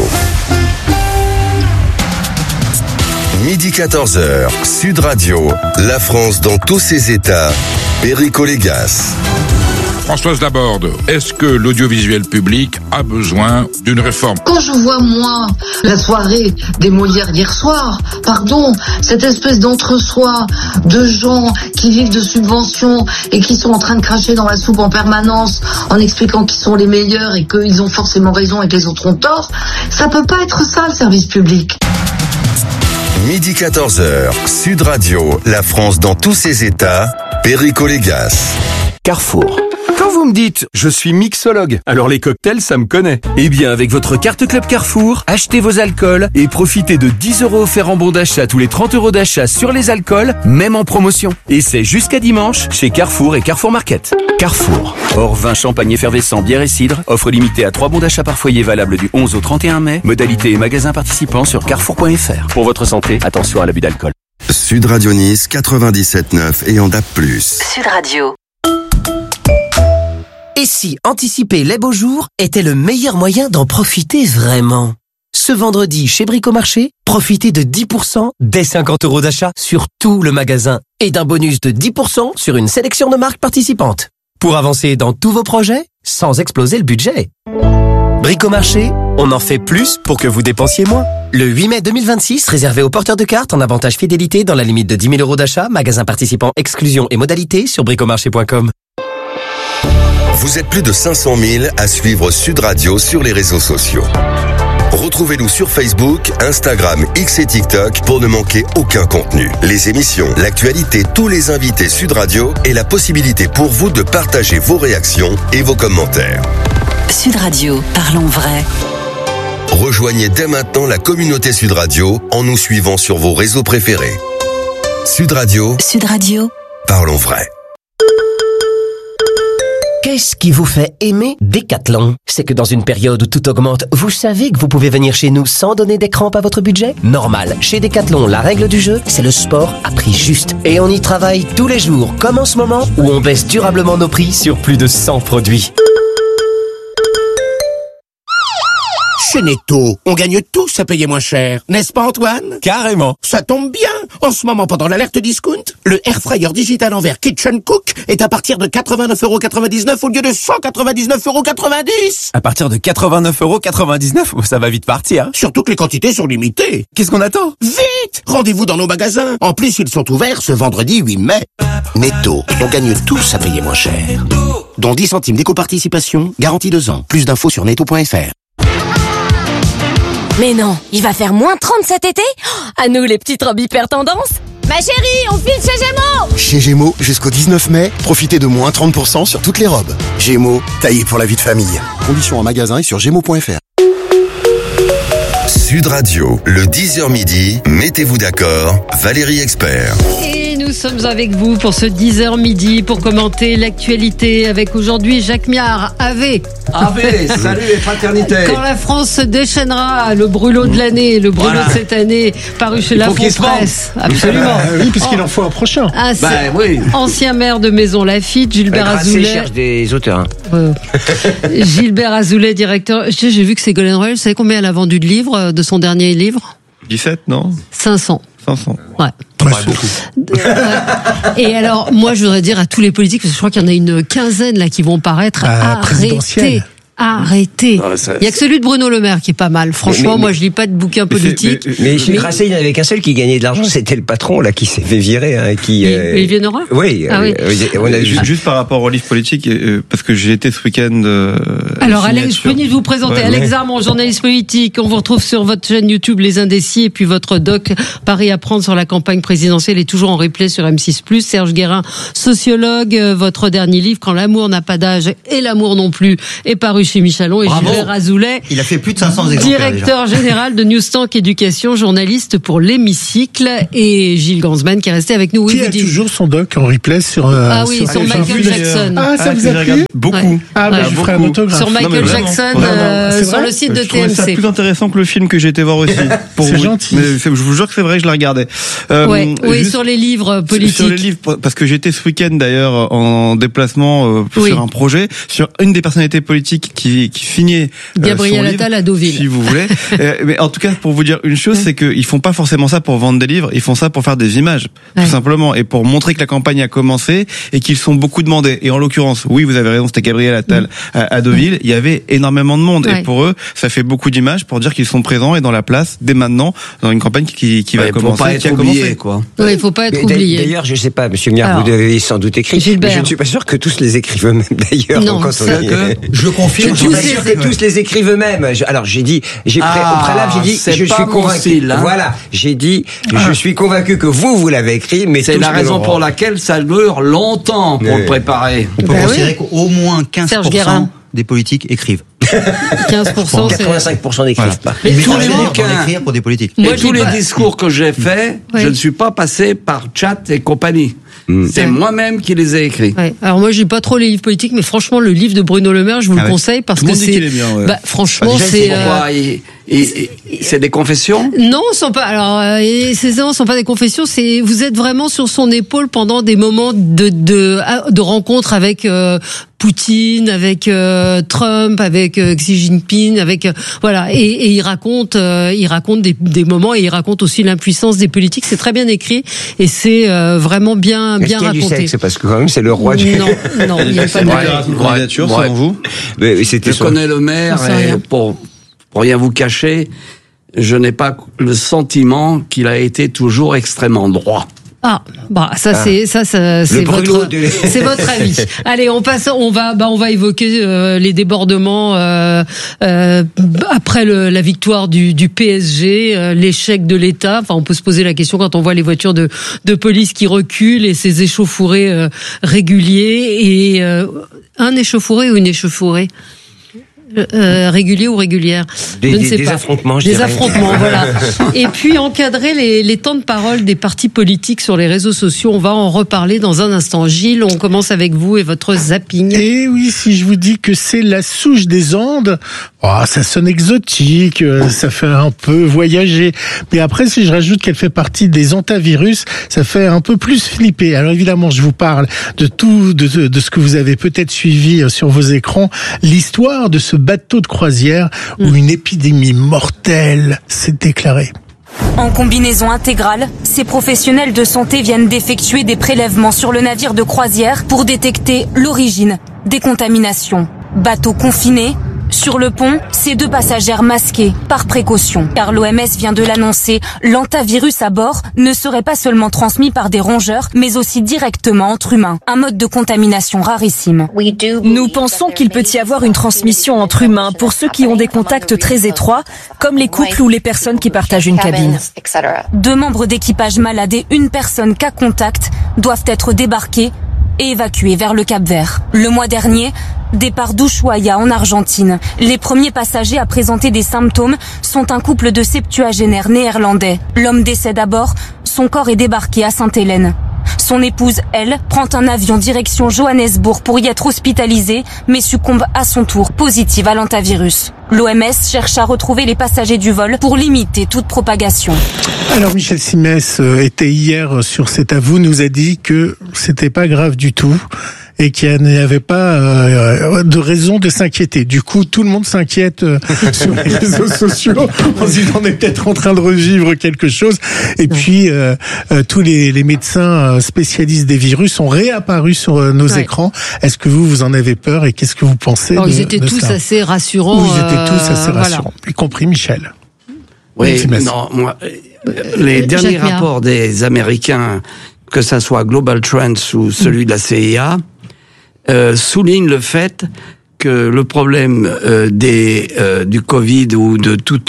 Midi 14h, Sud Radio. La France dans tous ses états. Perico Légas. Françoise Laborde, est-ce que l'audiovisuel public a besoin d'une réforme ? Quand je vois, moi, la soirée des Molières hier soir, cette espèce d'entre-soi de gens qui vivent de subventions et qui sont en train de cracher dans la soupe en permanence en expliquant qu'ils sont les meilleurs et qu'ils ont forcément raison et que les autres ont tort, ça peut pas être ça, le service public. Midi 14h, Sud Radio, la France dans tous ses états. Perico Légas. Carrefour. Quand vous me dites « je suis mixologue », alors les cocktails, ça me connaît. Eh bien, avec votre carte Club Carrefour, achetez vos alcools et profitez de 10 € offerts en bon d'achat tous les 30 € d'achat sur les alcools, même en promotion. Et c'est jusqu'à dimanche chez Carrefour et Carrefour Market. Carrefour. Hors vin, champagne effervescent, bière et cidre. Offre limitée à 3 bons d'achat par foyer valable du 11 au 31 mai. Modalité et magasins participants sur carrefour.fr. Pour votre santé, attention à l'abus d'alcool. Sud Radio Nice 97.9 et en DAB+. Sud Radio. Et si anticiper les beaux jours était le meilleur moyen d'en profiter vraiment ? Ce vendredi, chez Bricomarché, profitez de 10% dès 50 € d'achat sur tout le magasin et d'un bonus de 10% sur une sélection de marques participantes. Pour avancer dans tous vos projets, sans exploser le budget. Bricomarché, on en fait plus pour que vous dépensiez moins. Le 8 mai 2026, réservé aux porteurs de cartes en avantage fidélité dans la limite de 10 000 € d'achat, magasin participant, exclusion et modalités sur bricomarché.com. Vous êtes plus de 500 000 à suivre Sud Radio sur les réseaux sociaux. Retrouvez-nous sur Facebook, Instagram, X et TikTok pour ne manquer aucun contenu. Les émissions, l'actualité, tous les invités Sud Radio et la possibilité pour vous de partager vos réactions et vos commentaires. Sud Radio, parlons vrai. Rejoignez dès maintenant la communauté Sud Radio en nous suivant sur vos réseaux préférés. Sud Radio. Sud Radio. Parlons vrai. Qu'est-ce qui vous fait aimer Decathlon ? C'est que dans une période où tout augmente, vous savez que vous pouvez venir chez nous sans donner des crampes à votre budget ? Normal. Chez Decathlon, la règle du jeu, c'est le sport à prix juste. Et on y travaille tous les jours, comme en ce moment, où on baisse durablement nos prix sur plus de 100 produits. Chez Netto, on gagne tous à payer moins cher, n'est-ce pas Antoine ? Carrément. Ça tombe bien. En ce moment, pendant l'alerte discount, le air fryer digital envers Kitchen Cook est à partir de 89,99 € au lieu de 199,90 €. À partir de 89,99 €, ça va vite partir. Surtout que les quantités sont limitées. Qu'est-ce qu'on attend ? Vite ! Rendez-vous dans nos magasins. En plus, ils sont ouverts ce vendredi 8 mai. Netto, on gagne tous à payer moins cher. Dont 10 centimes d'éco-participation, garantie 2 ans. Plus d'infos sur netto.fr. Mais non, il va faire moins 30 cet été ? À nous les petites robes hyper tendance. Ma chérie, on file chez Gémeaux ! Chez Gémeaux, jusqu'au 19 mai, profitez de moins 30% sur toutes les robes. Gémeaux, taillé pour la vie de famille. Conditions en magasin et sur gémeaux.fr. Sud Radio, le 10h midi, mettez-vous d'accord, Valérie Expert. Et nous sommes avec vous pour ce 10h midi pour commenter l'actualité avec aujourd'hui Jacques Miard. Ave, salut et fraternité. Quand la France se déchaînera, le brûlot de l'année, le brûlot de cette année, paru chez La Presse. Absolument. Oui, puisqu'il en faut un prochain. Oui. Ancien maire de Maison Lafitte, Gilbert Azoulay. Cherche des auteurs. Gilbert Azoulay, directeur. J'ai vu que Ségolène Royal, vous savez combien elle a vendu de livres, de son dernier livre? 17, non? 500. 500. Ouais. Pas beaucoup. Et alors, moi, je voudrais dire à tous les politiques, parce que je crois qu'il y en a une quinzaine là qui vont paraître, arrêtez. Il y a que celui de Bruno Le Maire qui est pas mal. Franchement, moi, je lis pas de bouquins politiques. Mais chez Grasset, il n'y en avait qu'un seul qui gagnait de l'argent, c'était le patron là qui s'est fait virer. Olivier Nora ? Oui. Ah oui. On a juste par rapport au livre politique, parce que j'ai été ce week-end. Alors, Alex, je peux vous présenter. Alex Armand, journaliste politique. On vous retrouve sur votre chaîne YouTube Les Indécis et puis votre doc Paris à prendre sur la campagne présidentielle est toujours en replay sur M6+. Serge Guérin, sociologue. Votre dernier livre, Quand l'amour n'a pas d'âge et l'amour non plus, est paru chez Michalon. Et Gilbert Azoulay, il a fait plus de 500 exemplaires. Directeur général de Newstank Éducation, journaliste pour l'Hémicycle, et Gilles Gansman qui est resté avec nous. Qui a toujours son doc en replay sur sur Michael Jackson. Ça vous a plu? Beaucoup. Je ferai un autographe. Sur Michael Jackson, sur le site de TMC. Je trouvais ça plus intéressant que le film que j'ai été voir aussi. C'est gentil. Mais je vous jure que c'est vrai, je la regardais. Sur les livres politiques. Sur les livres, parce que j'étais ce week-end d'ailleurs en déplacement sur un projet, sur une des personnalités politiques qui signait Gabriel Attal à Deauville, si vous voulez. Mais en tout cas, pour vous dire une chose, c'est qu'ils font pas forcément ça pour vendre des livres, ils font ça pour faire des images, tout simplement, et pour montrer que la campagne a commencé et qu'ils sont beaucoup demandés. Et en l'occurrence, oui, vous avez raison, c'était Gabriel Attal à Deauville. Il y avait énormément de monde, et pour eux, ça fait beaucoup d'images pour dire qu'ils sont présents et dans la place dès maintenant dans une campagne qui va commencer. Faut pas être oublié, quoi. Oui, il faut pas être oublié. D'ailleurs, je sais pas, Monsieur Miard, vous avez sans doute écrit. Mais je ne suis pas sûr que tous les écrivent eux-mêmes. D'ailleurs, non, je le confirme. Je suis pas sûr que tous les écrivent eux-mêmes. Alors au préalable, j'ai dit, je suis convaincu. Voilà, j'ai dit, je suis convaincu que vous l'avez écrit, mais c'est la raison pour laquelle ça dure longtemps pour le préparer. On peut considérer qu'au moins 15% des politiques écrivent. 15%, 85% n'écrivent pas. Mais tous les bouquins écrire pour des politiques. Et tous les discours que j'ai faits, je ne suis pas passé par chat et compagnie. C'est moi-même qui les ai écrits. Alors moi, j'ai pas trop les livres politiques, mais franchement, le livre de Bruno Le Maire, je vous le conseille parce que c'est. Franchement, c'est. C'est des confessions? Non, ce sont pas. Alors, ces sont pas des confessions. C'est vous êtes vraiment sur son épaule pendant des moments de rencontre avec Poutine, avec Trump, avec Xi Jinping, avec voilà. Et il raconte des moments, et il raconte aussi l'impuissance des politiques. C'est très bien écrit et c'est vraiment bien raconté. Du sexe, parce que quand même c'est le roi du. Non, il n'y a pas de candidature selon vous. Je connais le maire et pour rien vous cacher, je n'ai pas le sentiment qu'il a été toujours extrêmement droit. C'est votre avis. Allez, on va évoquer les débordements après la victoire du PSG, l'échec de l'État. Enfin, on peut se poser la question quand on voit les voitures de police qui reculent et ces échauffourées réguliers et un échauffouré ou une échauffourée régulier ou régulière, des affrontements, je dirais. Des affrontements, voilà. Et puis encadrer les temps de parole des partis politiques sur les réseaux sociaux. On va en reparler dans un instant. Gilles, on commence avec vous et votre zapping. Et oui, si je vous dis que c'est la souche des Andes, ça sonne exotique, ça fait un peu voyager. Mais après, si je rajoute qu'elle fait partie des hantavirus, ça fait un peu plus flipper. Alors évidemment, je vous parle de ce que vous avez peut-être suivi sur vos écrans, l'histoire de ce bateau de croisière où une épidémie mortelle s'est déclarée. En combinaison intégrale, ces professionnels de santé viennent d'effectuer des prélèvements sur le navire de croisière pour détecter l'origine des contaminations. Bateau confiné. Sur le pont, ces 2 passagères masquées, par précaution. Car l'OMS vient de l'annoncer, l'hantavirus à bord ne serait pas seulement transmis par des rongeurs, mais aussi directement entre humains. Un mode de contamination rarissime. Nous pensons qu'il peut y avoir une transmission entre humains pour ceux qui ont des contacts très étroits, comme les couples ou les personnes qui partagent une cabine. 2 membres d'équipage malades et 1 personne cas contact doivent être débarqués et évacués vers le Cap-Vert. Le mois dernier, départ d'Ushuaia en Argentine. Les premiers passagers à présenter des symptômes sont un couple de septuagénaires néerlandais. L'homme décède à bord, son corps est débarqué à Sainte-Hélène. Son épouse, elle, prend un avion direction Johannesburg pour y être hospitalisée, mais succombe à son tour positive à l'hantavirus. L'OMS cherche à retrouver les passagers du vol pour limiter toute propagation. Alors Michel Simès était hier sur C'est à vous, nous a dit que c'était pas grave du tout et qu'il n'y avait pas de raison de s'inquiéter. Du coup, tout le monde s'inquiète sur les réseaux sociaux. On se dit qu'on est peut-être en train de revivre quelque chose. Et puis, tous les médecins spécialistes des virus ont réapparu sur nos écrans. Est-ce que vous en avez peur et qu'est-ce que vous pensez Ils étaient tous assez rassurants. Oui, ils étaient tous assez rassurants, y compris Michel. Oui, non, moi, les derniers rapports des Américains, que ça soit Global Trends ou celui de la CIA, souligne le fait que le problème du Covid ou de toute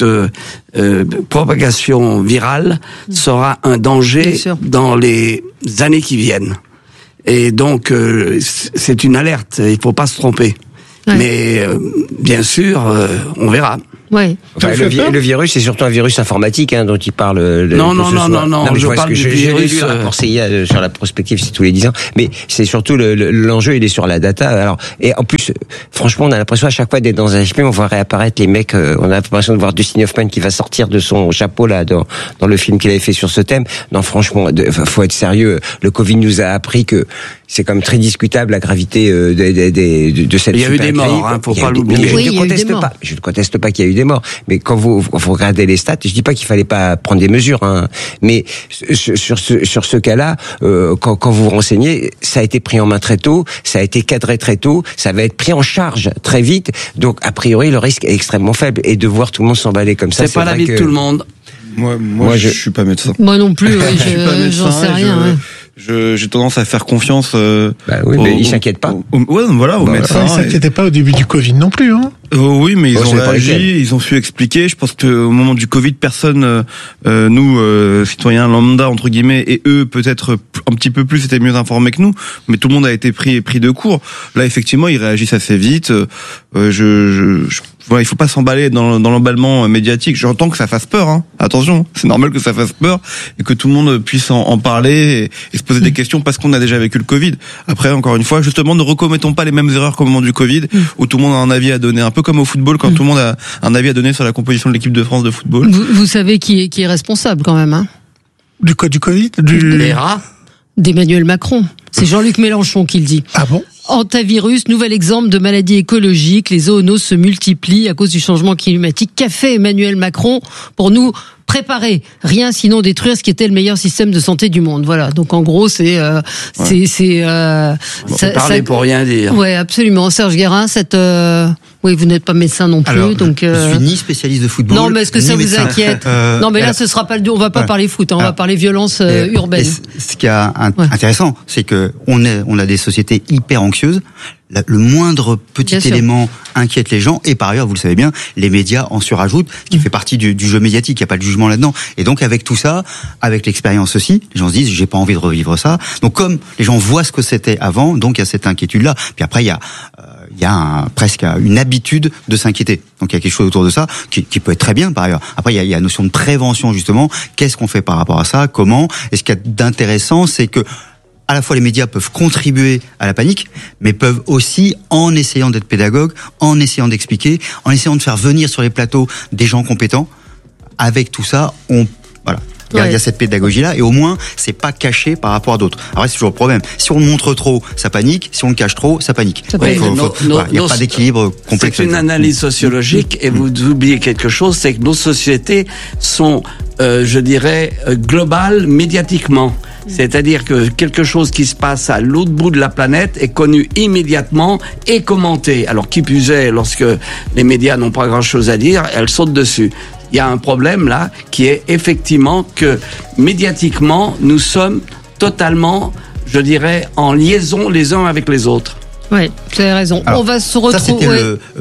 propagation virale sera un danger dans les années qui viennent. Et donc, c'est une alerte, il ne faut pas se tromper. Ouais. Mais bien sûr, on verra. Ouais. Enfin, le virus, c'est surtout un virus informatique dont il parle. Non, je parle du virus. J'ai lu un rapport CIA sur la prospective, c'est tous les 10 ans. Mais c'est surtout l'enjeu, il est sur la data. Alors, et en plus, franchement, on a l'impression à chaque fois d'être dans un film, on voit réapparaître les mecs. On a l'impression de voir Dustin Hoffman qui va sortir de son chapeau là dans le film qu'il avait fait sur ce thème. Non, franchement, faut être sérieux. Le Covid nous a appris que c'est quand même très discutable la gravité de cette. Il y a eu des morts, faut pas l'oublier. Je ne conteste pas qu'il y a eu des morts, mais quand vous regardez les stats, je dis pas qu'il fallait pas prendre des mesures, mais sur ce cas-là, quand vous vous renseignez, ça a été pris en main très tôt, ça a été cadré très tôt, ça va être pris en charge très vite, donc a priori le risque est extrêmement faible, et de voir tout le monde s'emballer comme ça, c'est pas l'avis de tout le monde. Moi, je suis pas médecin. Moi non plus, j'en sais rien. J'ai tendance à faire confiance. Mais ils s'inquiètent pas. Aux médecins. Ils s'inquiétaient pas au début du Covid non plus, oui, mais ils ont réagi, ils ont su expliquer. Je pense qu'au moment du Covid, personne, nous, citoyens lambda entre guillemets, et eux peut-être un petit peu plus, étaient mieux informés que nous. Mais tout le monde a été pris de court. Là, effectivement, ils réagissent assez vite. Voilà, il faut pas s'emballer dans l'emballement médiatique. J'entends que ça fasse peur, Attention, c'est normal que ça fasse peur et que tout le monde puisse en parler et se poser des questions parce qu'on a déjà vécu le Covid. Après, encore une fois, justement, ne recommettons pas les mêmes erreurs qu'au moment du Covid, où tout le monde a un avis à donner. Un peu comme au football, quand tout le monde a un avis à donner sur la composition de l'équipe de France de football. Vous savez qui est responsable quand même, Du Covid? Les rats? D'Emmanuel Macron. C'est Jean-Luc Mélenchon qui le dit. Ah bon? Hantavirus, nouvel exemple de maladie écologique. Les zoonoses se multiplient à cause du changement climatique. Qu'a fait Emmanuel Macron pour nous préparer? Rien, sinon détruire ce qui était le meilleur système de santé du monde. Voilà. Donc en gros, parler pour rien dire. Ouais, absolument. Serge Guérin, oui, vous n'êtes pas médecin non plus. Alors, donc je suis ni spécialiste de football. Non, mais est-ce que ça vous inquiète? Non, mais là, ce sera pas on va pas parler foot, on va parler violence urbaine. Ce qui est intéressant, c'est que on a des sociétés hyper anxieuses. Le moindre petit élément inquiète les gens, et par ailleurs, vous le savez bien, les médias en surajoutent, ce qui fait partie du jeu médiatique, il n'y a pas de jugement là-dedans. Et donc avec tout ça, avec l'expérience aussi, les gens se disent, j'ai pas envie de revivre ça. Donc comme les gens voient ce que c'était avant, donc il y a cette inquiétude-là. Puis après, il y a presque une habitude de s'inquiéter. Donc il y a quelque chose autour de ça qui peut être très bien par ailleurs. Après il y a la notion de prévention justement. Qu'est-ce qu'on fait par rapport à ça? Comment? Et ce qu'il y a d'intéressant, c'est que à la fois les médias peuvent contribuer à la panique, mais peuvent aussi, en essayant d'être pédagogues, en essayant d'expliquer, en essayant de faire venir sur les plateaux des gens compétents. Avec tout ça, voilà. Il y a cette pédagogie-là, et au moins, c'est pas caché par rapport à d'autres. Alors c'est toujours le problème. Si on le montre trop, ça panique. Si on le cache trop, ça panique. Il n'y a pas d'équilibre complexe. C'est une analyse sociologique, et vous oubliez quelque chose, c'est que nos sociétés sont, je dirais, globales médiatiquement. C'est-à-dire que quelque chose qui se passe à l'autre bout de la planète est connu immédiatement et commenté. Alors qui plus est, lorsque les médias n'ont pas grand-chose à dire, elles sautent dessus. Il y a un problème là qui est effectivement que médiatiquement, nous sommes totalement, je dirais, en liaison les uns avec les autres. Oui, vous avez raison. Alors, on va se retrouver.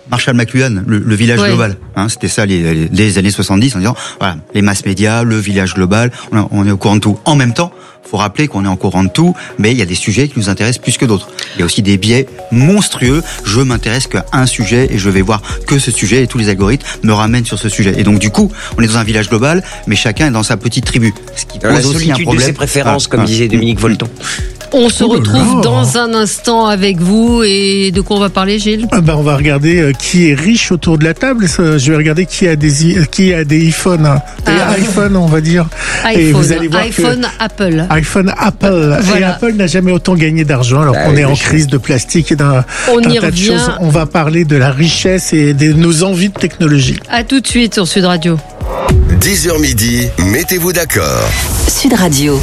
Marshall McLuhan, le village global. C'était ça les années 70, en disant, voilà, les masses médias, le village global, on est au courant de tout. En même temps, faut rappeler qu'on est en courant de tout, mais il y a des sujets qui nous intéressent plus que d'autres. Il y a aussi des biais monstrueux. Je m'intéresse qu'à un sujet et je vais voir que ce sujet et tous les algorithmes me ramènent sur ce sujet. Et donc, du coup, on est dans un village global, mais chacun est dans sa petite tribu. Ce qui pose aussi un problème. De ses préférences, comme disait Dominique Volton. On se retrouve dans un instant avec vous. Et de quoi on va parler, Gilles? On va regarder qui est riche autour de la table. Je vais regarder qui a des iPhones. iPhone, on va dire. Et vous allez voir Apple. iPhone, Apple. Voilà. Et Apple n'a jamais autant gagné d'argent alors qu'on est en crise de plastique et d'un tas de choses. On va parler de la richesse et de nos envies de technologie. À tout de suite sur Sud Radio. 10h midi, mettez-vous d'accord. Sud Radio.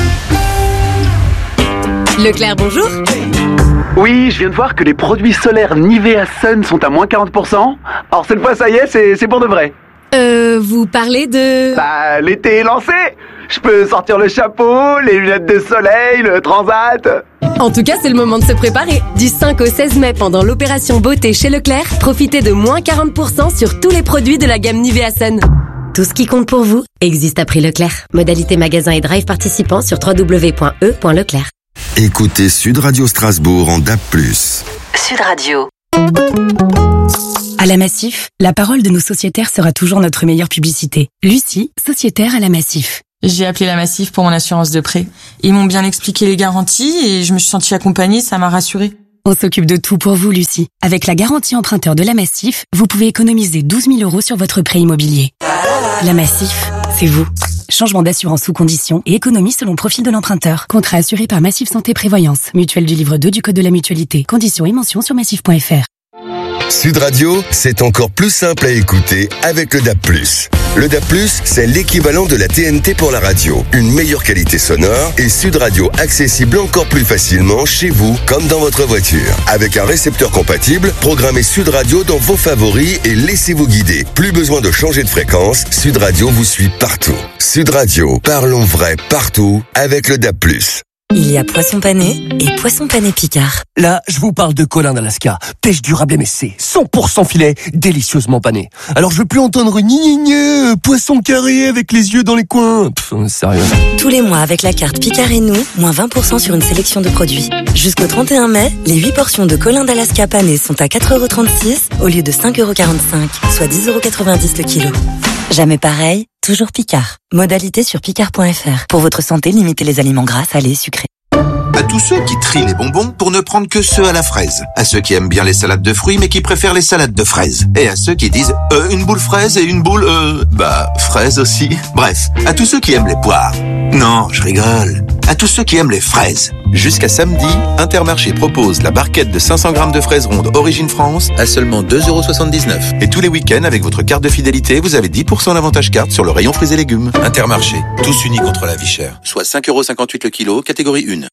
Leclerc, bonjour. Oui, je viens de voir que les produits solaires Nivea Sun sont à moins 40%. Alors cette fois, ça y est, c'est pour de vrai. Vous parlez de... Bah, l'été est lancé. Je peux sortir le chapeau, les lunettes de soleil, le transat. En tout cas, c'est le moment de se préparer. Du 5 au 16 mai, pendant l'opération beauté chez Leclerc, profitez de moins 40% sur tous les produits de la gamme Nivea Sun. Tout ce qui compte pour vous existe à prix Leclerc. Modalité magasin et drive participants sur www.e.leclerc. Écoutez Sud Radio Strasbourg en DAB+. Sud Radio. À la Massif, la parole de nos sociétaires sera toujours notre meilleure publicité. Lucie, sociétaire à la Massif. J'ai appelé la Massif pour mon assurance de prêt. Ils m'ont bien expliqué les garanties et je me suis sentie accompagnée, ça m'a rassurée. On s'occupe de tout pour vous, Lucie. Avec la garantie emprunteur de la Massif, vous pouvez économiser 12 000 € sur votre prêt immobilier. La Massif, c'est vous. Changement d'assurance sous conditions et économie selon profil de l'emprunteur. Contrat assuré par Massif Santé Prévoyance. Mutuelle du livre 2 du Code de la Mutualité. Conditions et mentions sur massif.fr. Sud Radio, c'est encore plus simple à écouter avec le DAB+. Le DAB+, c'est l'équivalent de la TNT pour la radio. Une meilleure qualité sonore et Sud Radio accessible encore plus facilement chez vous comme dans votre voiture. Avec un récepteur compatible, programmez Sud Radio dans vos favoris et laissez-vous guider. Plus besoin de changer de fréquence, Sud Radio vous suit partout. Sud Radio, parlons vrai partout avec le DAB+. Il y a poisson pané et poisson pané Picard. Là, je vous parle de Colin d'Alaska. Pêche durable MSC, 100% filet, délicieusement pané. Alors je veux plus entendre gni poisson carré avec les yeux dans les coins. Sérieux. Tous les mois, avec la carte Picard et nous, moins 20% sur une sélection de produits. Jusqu'au 31 mai, les 8 portions de Colin d'Alaska pané sont à 4,36 € au lieu de 5,45 €, soit 10,90 € le kilo. Jamais pareil, toujours Picard. Modalité sur picard.fr. Pour votre santé, limitez les aliments gras, salés, sucrés. À tous ceux qui trient les bonbons pour ne prendre que ceux à la fraise. À ceux qui aiment bien les salades de fruits mais qui préfèrent les salades de fraises. Et à ceux qui disent une boule fraise et une boule fraise aussi. Bref, à tous ceux qui aiment les poires. Non, je rigole. À tous ceux qui aiment les fraises. Jusqu'à samedi, Intermarché propose la barquette de 500 grammes de fraises rondes Origine France à seulement 2,79 €. Et tous les week-ends, avec votre carte de fidélité, vous avez 10% d'avantage carte sur le rayon fruits et légumes. Intermarché, tous unis contre la vie chère. Soit 5,58 € le kilo, catégorie 1.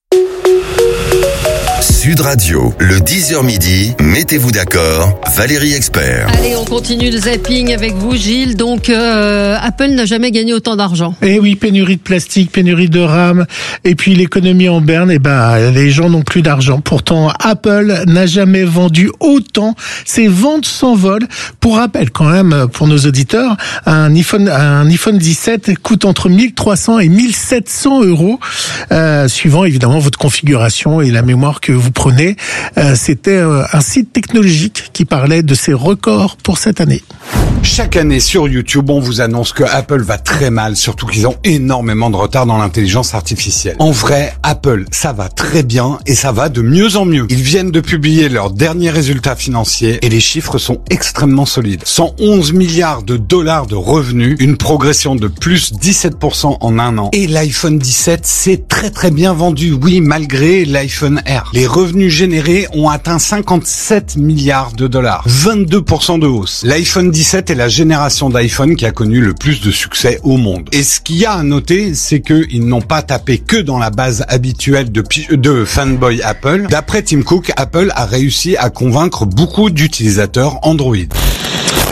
Sud Radio, le 10h midi, mettez-vous d'accord, Valérie Expert. Allez, on continue le zapping avec vous, Gilles. Donc, Apple n'a jamais gagné autant d'argent. Eh oui, pénurie de plastique, pénurie de RAM, et puis l'économie en berne, les gens n'ont plus d'argent. Pourtant, Apple n'a jamais vendu autant. Ses ventes s'envolent. Pour rappel, quand même, pour nos auditeurs, un iPhone 17 coûte entre 1300 et 1700 €, suivant évidemment votre configuration et la mémoire que vous prenez. C'était un site technologique qui parlait de ses records pour cette année. Chaque année sur YouTube, on vous annonce que Apple va très mal, surtout qu'ils ont énormément de retard dans l'intelligence artificielle. En vrai, Apple, ça va très bien et ça va de mieux en mieux. Ils viennent de publier leurs derniers résultats financiers et les chiffres sont extrêmement solides. 111 milliards de dollars de revenus, une progression de plus 17% en un an. Et l'iPhone 17 s'est très très bien vendu, oui, malgré l'iPhone R. Les revenus générés ont atteint 57 milliards de dollars, 22% de hausse. L'iPhone 17 est la génération d'iPhone qui a connu le plus de succès au monde. Et ce qu'il y a à noter, c'est qu'ils n'ont pas tapé que dans la base habituelle de fanboy Apple. D'après Tim Cook, Apple a réussi à convaincre beaucoup d'utilisateurs Android.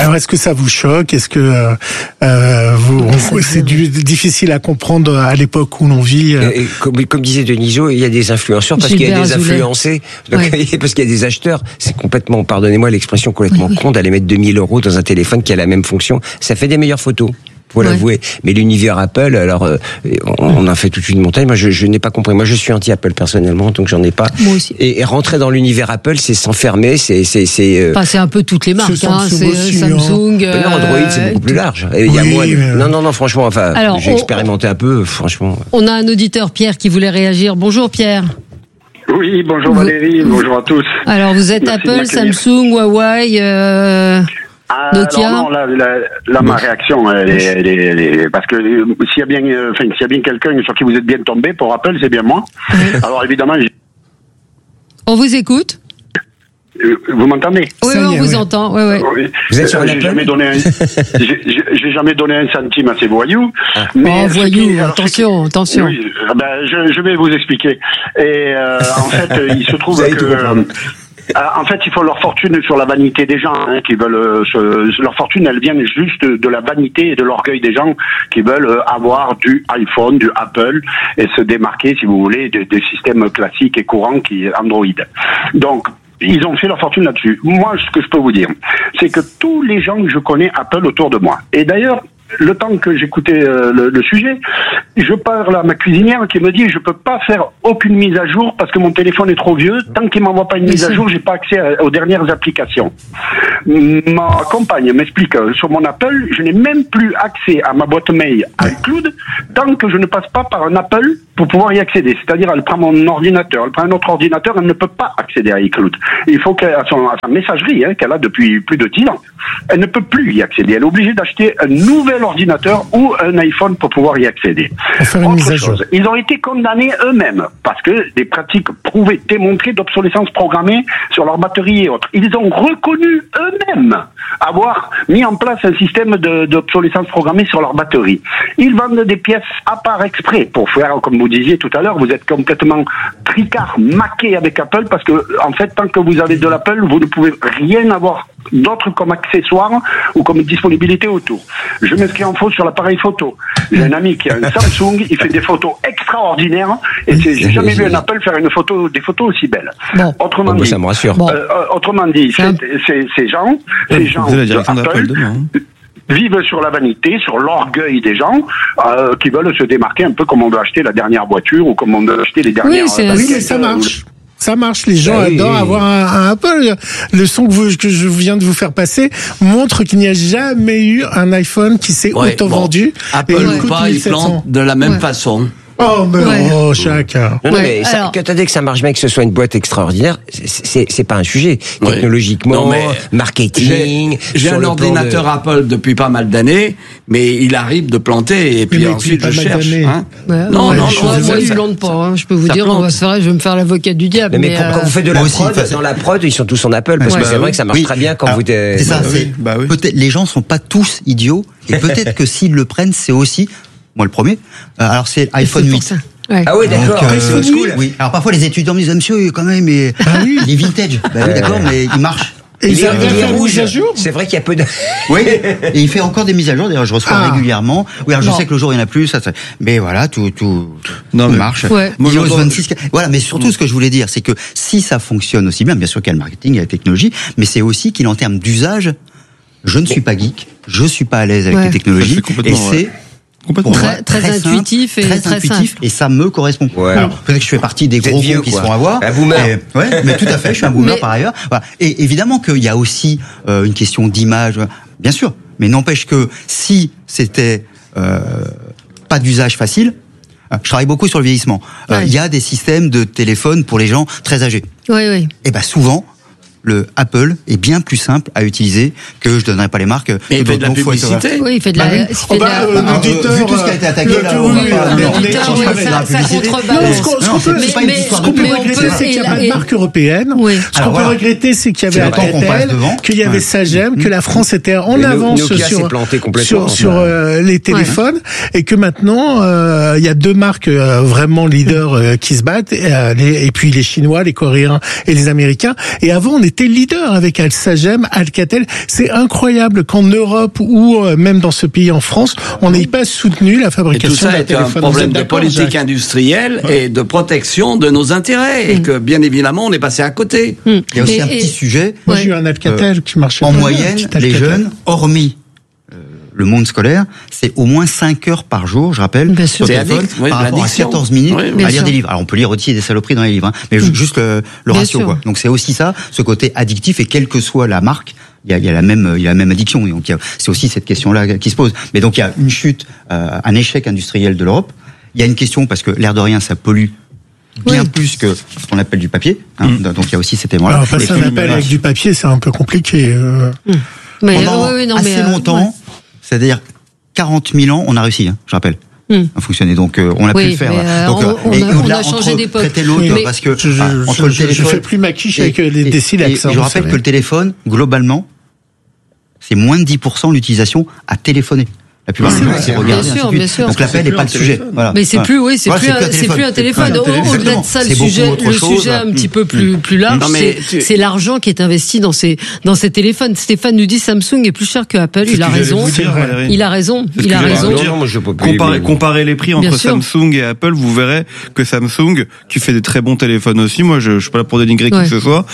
Alors, est-ce que ça vous choque? Est-ce que c'est difficile à comprendre à l'époque où l'on vit? Et comme disait Denisot, il y a des influenceurs parce qu'il y a des influencés, donc, parce qu'il y a des acheteurs. C'est complètement, pardonnez-moi l'expression, complètement con d'aller mettre 2000 € dans un téléphone qui a la même fonction. Ça fait des meilleures photos. Faut l'avouer. Mais l'univers Apple, alors, on a fait toute une montagne. Moi, je n'ai pas compris. Moi, je suis anti-Apple personnellement, donc j'en ai pas. Moi aussi. Et rentrer dans l'univers Apple, c'est s'enfermer, Enfin, c'est un peu toutes les marques, hein. C'est Samsung. Non, Android, c'est beaucoup plus large. Et il y a moins. Non, franchement, enfin, alors, j'ai expérimenté un peu, franchement. On a un auditeur, Pierre, qui voulait réagir. Bonjour, Pierre. Oui, bonjour Valérie, bonjour à tous. Alors, vous êtes Apple, Samsung, Huawei, Nokia. Non, là, ma réaction, elle est parce que s'il y a bien quelqu'un sur qui vous êtes bien tombé pour Apple, c'est bien moi. Alors évidemment, on vous écoute. Vous m'entendez? Oui, on vous entend. Ouais. Vous êtes sur j'ai jamais donné un centime à ces voyous. Mais voyous, attention. Oui, je vais vous expliquer. Et en fait, il se trouve que en fait, ils font leur fortune sur la vanité des gens, qui veulent leur fortune, elle vient juste de la vanité et de l'orgueil des gens qui veulent avoir du iPhone, du Apple et se démarquer, si vous voulez, des systèmes classiques et courants qui Android. Donc, ils ont fait leur fortune là-dessus. Moi, ce que je peux vous dire, c'est que tous les gens que je connais Apple autour de moi, et d'ailleurs, le temps que j'écoutais le sujet, je parle à ma cuisinière qui me dit je peux pas faire aucune mise à jour parce que mon téléphone est trop vieux. Tant qu'il m'envoie pas une mise à jour, j'ai pas accès aux dernières applications. Ma compagne m'explique sur mon Apple, je n'ai même plus accès à ma boîte mail iCloud tant que je ne passe pas par un Apple pour pouvoir y accéder. C'est-à-dire, elle prend mon ordinateur, elle prend un autre ordinateur, elle ne peut pas accéder à iCloud. Il faut qu'elle à sa messagerie, qu'elle a depuis plus de 10 ans, elle ne peut plus y accéder. Elle est obligée d'acheter un nouvel ordinateur ou un iPhone pour pouvoir y accéder. Autre chose, ils ont été condamnés eux-mêmes parce que des pratiques prouvées, démontrées d'obsolescence programmée sur leur batterie et autres. Ils ont reconnu eux-mêmes avoir mis en place un système d'obsolescence programmée sur leur batterie. Ils vendent des pièces à part exprès pour faire, comme vous disiez tout à l'heure, vous êtes complètement tricard, maqué avec Apple parce que, en fait, tant que vous avez de l'Apple, vous ne pouvez rien avoir d'autre comme accessoire ou comme disponibilité autour. Je m'inscris en faux sur l'appareil photo. J'ai un ami qui a un Samsung, il fait des photos extraordinaires et j'ai jamais vu un Apple faire des photos aussi belles. Bon. Autrement dit, ça me rassure. Autrement dit, ces gens Apple vivent sur la vanité, sur l'orgueil des gens qui veulent se démarquer un peu comme on veut acheter la dernière voiture ou comme on veut acheter les dernières. Oui, mais ça marche. Ça marche, les gens adorent avoir un Apple. Le son que je viens de vous faire passer montre qu'il n'y a jamais eu un iPhone qui s'est auto-vendu. Apple ou pas, ils plantent de la même façon. Oh, mais chacun. Non, mais quand t'as dit que ça marche bien, que ce soit une boîte extraordinaire, c'est pas un sujet. Technologiquement, marketing. J'ai un ordinateur Apple depuis pas mal d'années, mais il arrive de planter et puis ensuite je cherche. Moi, ils plantent pas. Je peux vous dire, je vais me faire l'avocat du diable. Mais quand vous faites de la prod, dans la prod, ils sont tous en Apple parce que c'est vrai que ça marche très bien quand vous êtes. C'est ça. Peut-être les gens sont pas tous idiots et peut-être que s'ils le prennent, c'est aussi. Moi, le premier. Alors, c'est iPhone 8. Ah oui, d'accord. Oui. Alors, parfois, les étudiants me disent, monsieur, quand même, il est vintage. Oui, d'accord, mais il marche. Et il est rouge à jour. C'est vrai qu'il y a peu de. Oui. Et il fait encore des mises à jour. D'ailleurs, je reçois régulièrement. Oui, alors je sais que le jour il y en a plus. Mais voilà, tout marche. Ouais. Moi, 26. Voilà. Mais surtout, ce que je voulais dire, c'est que si ça fonctionne aussi bien, bien sûr qu'il y a le marketing, il y a la technologie, mais c'est aussi qu'il en termes d'usage, je ne suis pas geek, je suis pas à l'aise avec les technologies, et c'est très intuitif et très simple. Et ça me correspond. Alors, peut-être que je fais partie des gros cons qui se font avoir. Un boomer. Mais tout à fait, je suis un boomer par ailleurs. Voilà. Et évidemment qu'il y a aussi une question d'image, bien sûr. Mais n'empêche que si c'était pas d'usage facile, je travaille beaucoup sur le vieillissement. Il y a des systèmes de téléphone pour les gens très âgés. Oui. Et souvent, le Apple est bien plus simple à utiliser que je donnerai pas les marques. Mais il fait de la publicité. Oui, il fait de la. Vu tout ce qui a été attaqué là, ça contrebalance. Ce qu'on peut regretter, c'est qu'il n'y a pas de marque européenne. Ce qu'on peut regretter, c'est qu'il y avait Alcatel, qu'il y avait Sagem, que la France était en avance sur les téléphones, et que maintenant il y a deux marques vraiment leaders qui se battent, et puis les Chinois, les Coréens et les Américains. Et avant, on était leader avec Sagem, Alcatel. C'est incroyable qu'en Europe ou même dans ce pays en France, on n'ait pas soutenu la fabrication d'un téléphone. Et tout ça est un problème de politique industrielle et de protection de nos intérêts, et que bien évidemment on est passé à côté. Il y a aussi un petit sujet. Moi j'ai eu un Alcatel qui marchait en moyenne, les jeunes, hormis le monde scolaire, c'est au moins 5 heures par jour, je rappelle, sur téléphone, par rapport à 14 minutes à lire des livres. Alors on peut lire aussi des saloperies dans les livres, mais juste le ratio, quoi. Donc c'est aussi ça, ce côté addictif, et quelle que soit la marque, il y a la même addiction. Et donc c'est aussi cette question-là qui se pose. Mais donc il y a une chute, un échec industriel de l'Europe. Il y a une question parce que l'air de rien, ça pollue bien plus que ce qu'on appelle du papier. Donc il y a aussi cet élément-là. Alors passer un appel avec du papier, c'est un peu compliqué. Mais pendant assez longtemps. C'est-à-dire 40 000 ans, on a réussi, je rappelle, à fonctionner. Donc on a pu le faire. On a changé d'époque. Parce que entre le téléphone, je fais plus ma quiche avec des silex. Je rappelle que le téléphone, globalement, c'est moins de 10% l'utilisation à téléphoner. La plupart des gens, c'est regarder. Bien sûr. Donc l'appel n'est pas le sujet. Voilà. Mais c'est plus un téléphone. Au-delà de ça, le sujet un petit peu plus large, c'est l'argent qui est investi dans ces téléphones. Stéphane nous dit Samsung est plus cher que Apple. Il a raison. Il a raison. Comparez les prix entre Samsung et Apple, vous verrez que Samsung, qui fait des très bons téléphones aussi, moi je suis pas là pour dénigrer qui que ce soit,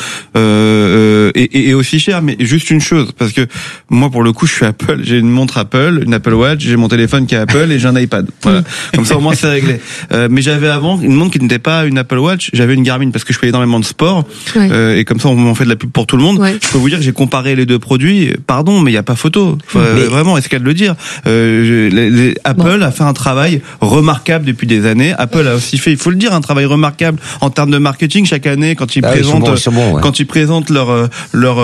est aussi cher. Mais juste une chose, parce que moi pour le coup je suis Apple, j'ai une montre Apple, une Apple Watch, j'ai mon téléphone qui est Apple et j'ai un iPad. Voilà. Comme ça au moins c'est réglé. Mais j'avais avant une montre qui n'était pas une Apple Watch, j'avais une Garmin parce que je fais énormément de sport. Et comme ça on m'en fait de la pub pour tout le monde. Je peux vous dire que j'ai comparé les deux produits. Pardon, mais il y a pas photo. Vraiment, est-ce qu'elle le dire Apple a fait un travail remarquable depuis des années. Apple a aussi fait, il faut le dire, un travail remarquable en termes de marketing chaque année quand ils présentent leur